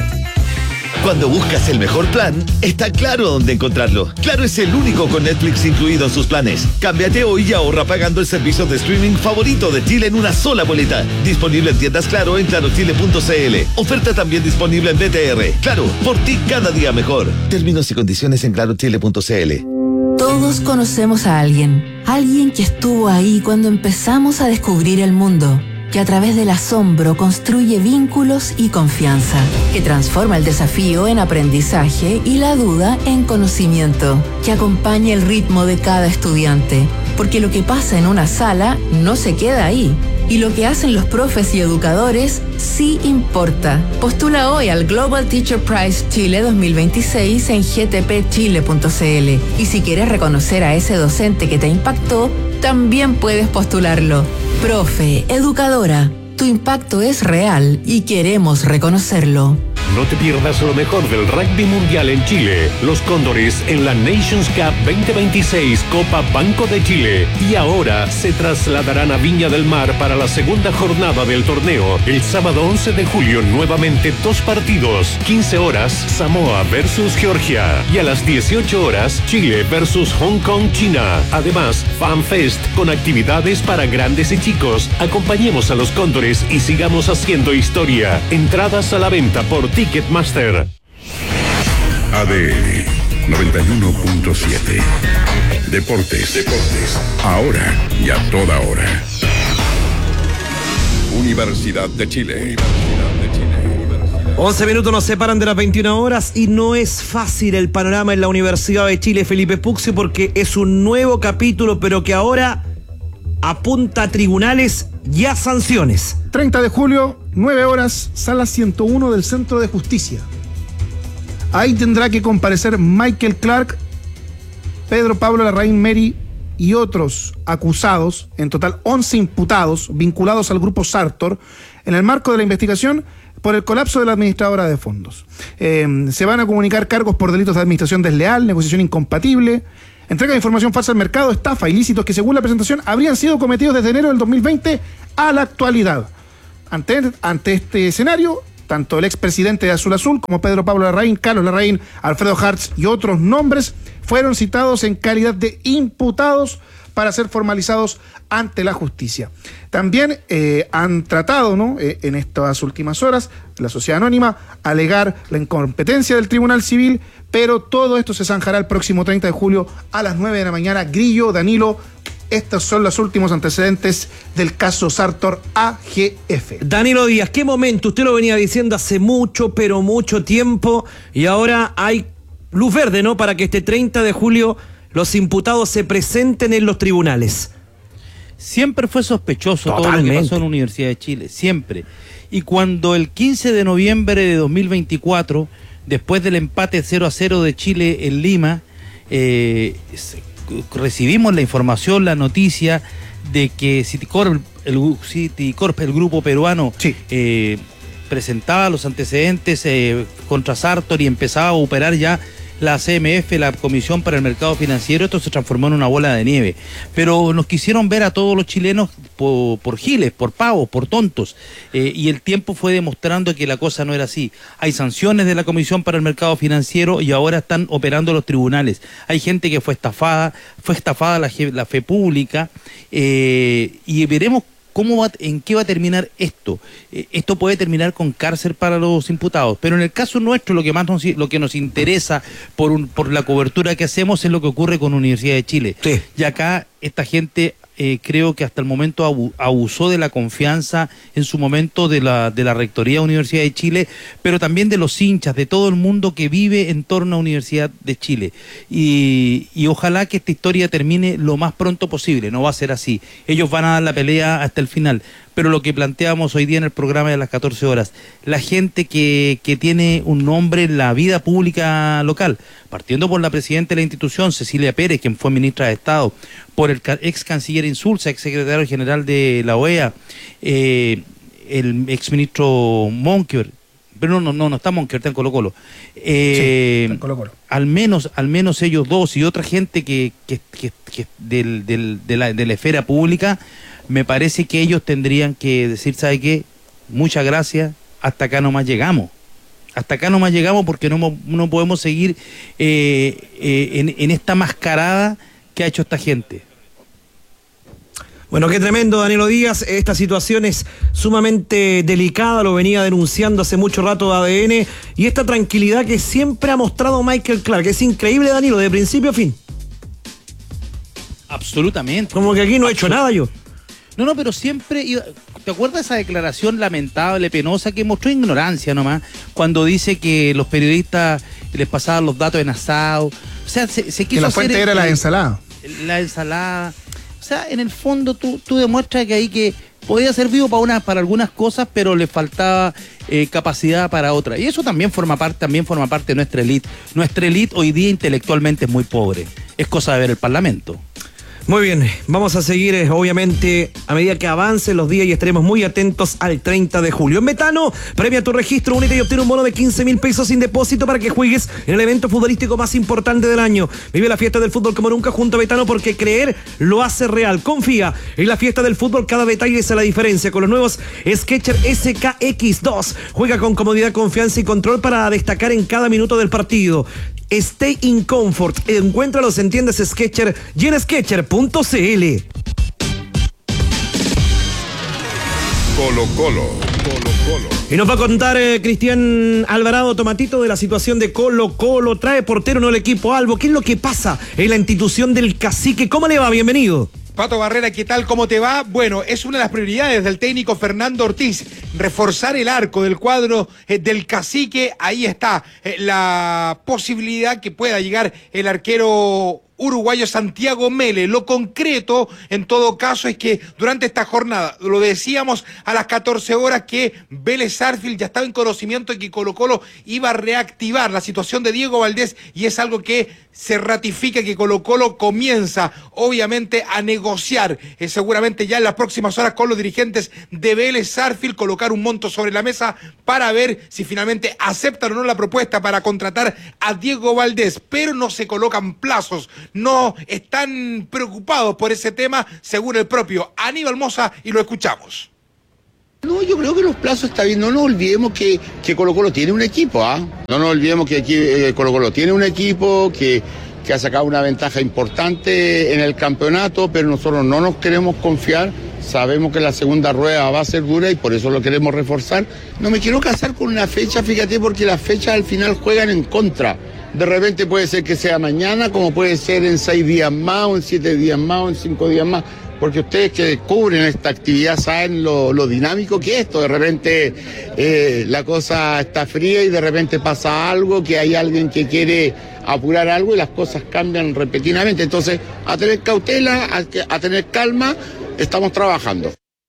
Cuando buscas el mejor plan, está claro dónde encontrarlo. Claro es el único con Netflix incluido en sus planes. Cámbiate hoy y ahorra pagando el servicio de streaming favorito de Chile en una sola boleta. Disponible en tiendas Claro en claro chile punto c l. Oferta también disponible en B T R. Claro, por ti cada día mejor. Términos y condiciones en claro chile punto c l. Todos conocemos a alguien. Alguien que estuvo ahí cuando empezamos a descubrir el mundo. Que a través del asombro construye vínculos y confianza, que transforma el desafío en aprendizaje y la duda en conocimiento, que acompaña el ritmo de cada estudiante, porque lo que pasa en una sala no se queda ahí, y lo que hacen los profes y educadores sí importa. Postula hoy al Global Teacher Prize Chile dos mil veintiséis en g t p chile punto c l, y si quieres reconocer a ese docente que te impactó, también puedes postularlo. Profe, educadora, tu impacto es real y queremos reconocerlo. No te pierdas lo mejor del rugby mundial en Chile. Los Cóndores en la Nations Cup veinte veintiséis Copa Banco de Chile. Y ahora se trasladarán a Viña del Mar para la segunda jornada del torneo. El sábado once de julio nuevamente dos partidos. quince horas Samoa versus Georgia. Y a las dieciocho horas Chile versus Hong Kong, China. Además, FanFest con actividades para grandes y chicos. Acompañemos a los Cóndores y sigamos haciendo historia. Entradas a la venta por Ticketmaster. A D N noventa y uno punto siete. Deportes, deportes, ahora y a toda hora. Universidad de Chile. once minutos nos separan de las veintiuna horas y no es fácil el panorama en la Universidad de Chile, Felipe Puxio, porque es un nuevo capítulo, pero que ahora apunta a tribunales y a sanciones. treinta de julio, nueve horas, sala ciento uno del Centro de Justicia. Ahí tendrá que comparecer Michael Clark, Pedro Pablo Larraín Meri y otros acusados, en total once imputados vinculados al grupo Sartor, en el marco de la investigación por el colapso de la administradora de fondos. Eh, se van a comunicar cargos por delitos de administración desleal, negociación incompatible, entrega de información falsa al mercado, estafa, ilícitos que según la presentación habrían sido cometidos desde enero del dos mil veinte a la actualidad. Ante, ante este escenario, tanto el expresidente de Azul Azul como Pedro Pablo Larraín, Carlos Larraín, Alfredo Hartz y otros nombres fueron citados en calidad de imputados para ser formalizados ante la justicia. También eh, han tratado, ¿no?, eh, en estas últimas horas, la sociedad anónima, alegar la incompetencia del Tribunal Civil, pero todo esto se zanjará el próximo treinta de julio a las nueve de la mañana. Grillo, Danilo, Estos son los últimos antecedentes del caso Sartor A G F. Danilo Díaz, ¿qué momento? Usted lo venía diciendo hace mucho, pero mucho tiempo, y ahora hay luz verde, ¿no? Para que este treinta de julio los imputados se presenten en los tribunales. Siempre fue sospechoso Totalmente. todo lo que pasó en la Universidad de Chile, siempre. Y cuando el quince de noviembre de dos mil veinticuatro, después del empate cero a cero de Chile en Lima, eh, recibimos la información, la noticia de que Citicorp, el, Citicorp, el grupo peruano, sí. eh, presentaba los antecedentes eh, contra Sartor y empezaba a operar ya la C M F, la Comisión para el Mercado Financiero. Esto se transformó en una bola de nieve. Pero nos quisieron ver a todos los chilenos por, por giles, por pavos, por tontos. Eh, y el tiempo fue demostrando que la cosa no era así. Hay sanciones de la Comisión para el Mercado Financiero y ahora están operando los tribunales. Hay gente que fue estafada, fue estafada la, la fe pública, eh, y veremos ¿Cómo va, en qué va a terminar esto? Eh, esto puede terminar con cárcel para los imputados, pero en el caso nuestro lo que más nos, lo que nos interesa por, un, por la cobertura que hacemos es lo que ocurre con la Universidad de Chile. Sí. Y acá esta gente eh, creo que hasta el momento abu, abusó de la confianza en su momento de la, de la Rectoría de la Universidad de Chile, pero también de los hinchas, de todo el mundo que vive en torno a la Universidad de Chile. Y, y ojalá que esta historia termine lo más pronto posible. No va a ser así. Ellos van a dar la pelea hasta el final. Pero lo que planteamos hoy día en el programa de las catorce horas, la gente que, que tiene un nombre en la vida pública local, partiendo por la presidenta de la institución, Cecilia Pérez, quien fue ministra de Estado, por el ex canciller Insulza, ex secretario general de la O E A, eh, el ex ministro Monkever, pero no, no, no, no está Monkever, está en Colo Colo. Eh, sí, está en Colo Colo. Al menos, al menos ellos dos y otra gente que, que, que, que del, del, de, la, de la esfera pública, me parece que ellos tendrían que decir, ¿sabe qué? Muchas gracias, hasta acá nomás llegamos. Hasta acá nomás llegamos porque no, no podemos seguir eh, eh, en, en esta mascarada que ha hecho esta gente. Bueno, qué tremendo, Danilo Díaz. Esta situación es sumamente delicada, lo venía denunciando hace mucho rato A D N, y esta tranquilidad que siempre ha mostrado Michael Clark. Es increíble, Danilo, de principio a fin. Absolutamente. Como que aquí no he hecho nada yo. No, no, pero siempre, ¿te acuerdas de esa declaración lamentable, penosa, que mostró ignorancia nomás, cuando dice que los periodistas les pasaban los datos en asado? O sea, se, se quiso que la fuente hacer era el, la ensalada. La ensalada. O sea, en el fondo tú, tú demuestras que ahí que podía ser vivo para, una, para algunas cosas, pero le faltaba eh, capacidad para otras. Y eso también forma parte, también forma parte de nuestra élite. Nuestra élite hoy día intelectualmente es muy pobre. Es cosa de ver el Parlamento. Muy bien, vamos a seguir eh, obviamente a medida que avancen los días y estaremos muy atentos al treinta de julio. En Betano, premia tu registro, únete y obtiene un bono de quince mil pesos sin depósito para que juegues en el evento futbolístico más importante del año. Vive la fiesta del fútbol como nunca junto a Betano, porque creer lo hace real. Confía en la fiesta del fútbol, cada detalle es la diferencia. Con los nuevos Skechers S K X dos, juega con comodidad, confianza y control para destacar en cada minuto del partido. Stay in comfort. Encuéntralos en tiendas Skechers y en skechers punto c l. Colo Colo, Colo Colo. Y nos va a contar eh, Cristian Alvarado Tomatito de la situación de Colo Colo. Trae portero, no el equipo Albo. ¿Qué es lo que pasa en la institución del Cacique? ¿Cómo le va? Bienvenido. Pato Barrera, ¿qué tal? ¿Cómo te va? Bueno, es una de las prioridades del técnico Fernando Ortiz, reforzar el arco del cuadro eh, del Cacique. Ahí está eh, la posibilidad que pueda llegar el arquero uruguayo Santiago Mele. Lo concreto, en todo caso, es que durante esta jornada, lo decíamos a las catorce horas, que Vélez Sarsfield ya estaba en conocimiento de que Colo Colo iba a reactivar la situación de Diego Valdés, y es algo que se ratifica, que Colo Colo comienza, obviamente, a negociar, eh, seguramente ya en las próximas horas con los dirigentes de Vélez Sarsfield, colocar un monto sobre la mesa para ver si finalmente aceptan o no la propuesta para contratar a Diego Valdés, pero no se colocan plazos. No están preocupados por ese tema, según el propio Aníbal Mosa, y lo escuchamos. No, yo creo que los plazos está bien. No nos olvidemos que, que Colo Colo tiene un equipo, ¿ah? ¿eh? No nos olvidemos que aquí eh, Colo Colo tiene un equipo que, que ha sacado una ventaja importante en el campeonato, pero nosotros no nos queremos confiar. Sabemos que la segunda rueda va a ser dura y por eso lo queremos reforzar. No me quiero casar con una fecha, fíjate, porque las fechas al final juegan en contra. De repente puede ser que sea mañana, como puede ser en seis días más, o en siete días más, o en cinco días más. Porque ustedes que descubren esta actividad saben lo, lo dinámico que es esto. De repente eh, la cosa está fría y de repente pasa algo, que hay alguien que quiere apurar algo y las cosas cambian repentinamente. Entonces, a tener cautela, a, a tener calma, estamos trabajando.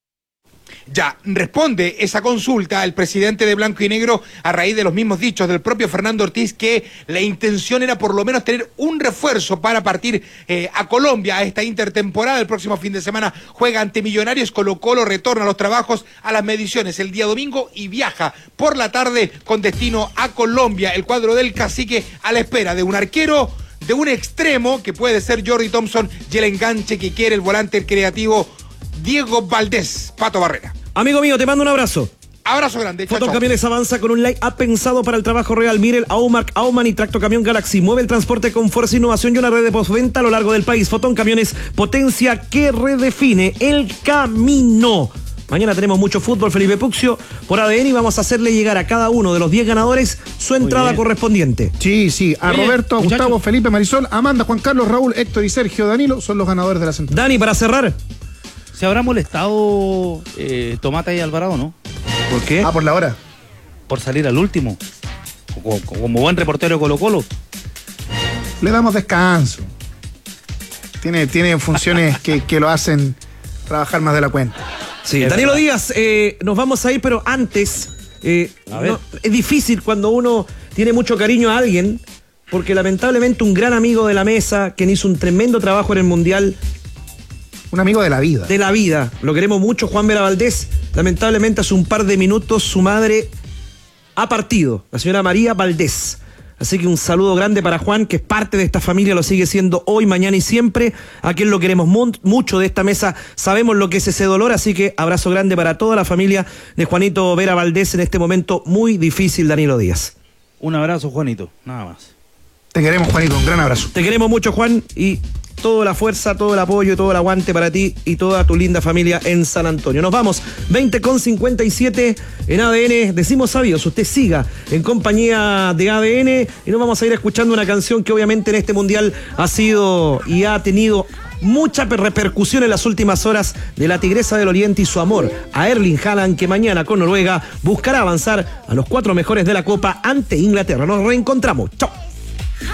Ya, responde esa consulta el presidente de Blanco y Negro a raíz de los mismos dichos del propio Fernando Ortiz, que la intención era por lo menos tener un refuerzo para partir eh, a Colombia a esta intertemporada. El próximo fin de semana juega ante Millonarios, Colo-Colo retorna a los trabajos, a las mediciones el día domingo y viaja por la tarde con destino a Colombia. El cuadro del Cacique a la espera de un arquero, de un extremo que puede ser Jordi Thompson y el enganche que quiere el volante creativo Diego Valdés. Pato Barrera. Amigo mío, te mando un abrazo. Abrazo grande. Chao, Fotocamiones chao. Avanza con un line-up pensado para el trabajo real. Mirel, Aumark, Auman y Tracto Camión Galaxy. Mueve el transporte con fuerza, innovación y una red de postventa a lo largo del país. Fotón Camiones, potencia que redefine el camino. Mañana tenemos mucho fútbol, Felipe Puccio, por A D N, y vamos a hacerle llegar a cada uno de los diez ganadores su entrada correspondiente. Sí, sí. A Oye, Roberto, a muchachos. Gustavo, Felipe, Marisol, Amanda, Juan Carlos, Raúl, Héctor y Sergio Danilo son los ganadores de la central. Dani, para cerrar. ¿Se habrá molestado eh, Tomata y Alvarado, no? ¿Por qué? Ah, por la hora. Por salir al último. Como, como buen reportero de Colo-Colo. Le damos descanso. Tiene, tiene funciones que, que lo hacen trabajar más de la cuenta. Sí, Es Danilo verdad. Díaz, eh, nos vamos a ir, pero antes, eh, A ver. no, es difícil cuando uno tiene mucho cariño a alguien, porque lamentablemente un gran amigo de la mesa, quien hizo un tremendo trabajo en el Mundial. Un amigo de la vida. De la vida. Lo queremos mucho, Juan Vera Valdés. Lamentablemente hace un par de minutos su madre ha partido, la señora María Valdés. Así que un saludo grande para Juan, que es parte de esta familia, lo sigue siendo hoy, mañana y siempre. A quien lo queremos mu- mucho de esta mesa, sabemos lo que es ese dolor, así que abrazo grande para toda la familia de Juanito Vera Valdés en este momento muy difícil, Danilo Díaz. Un abrazo, Juanito, nada más. Te queremos, Juanito, un gran abrazo. Te queremos mucho, Juan, y toda la fuerza, todo el apoyo, todo el aguante para ti y toda tu linda familia en San Antonio. Nos vamos, veinte con cincuenta y siete en A D N. Decimos sabios, usted siga en compañía de A D N y nos vamos a ir escuchando una canción que obviamente en este Mundial ha sido y ha tenido mucha repercusión en las últimas horas, de la Tigresa del Oriente y su amor a Erling Haaland, que mañana con Noruega buscará avanzar a los cuatro mejores de la Copa ante Inglaterra. Nos reencontramos. Chao.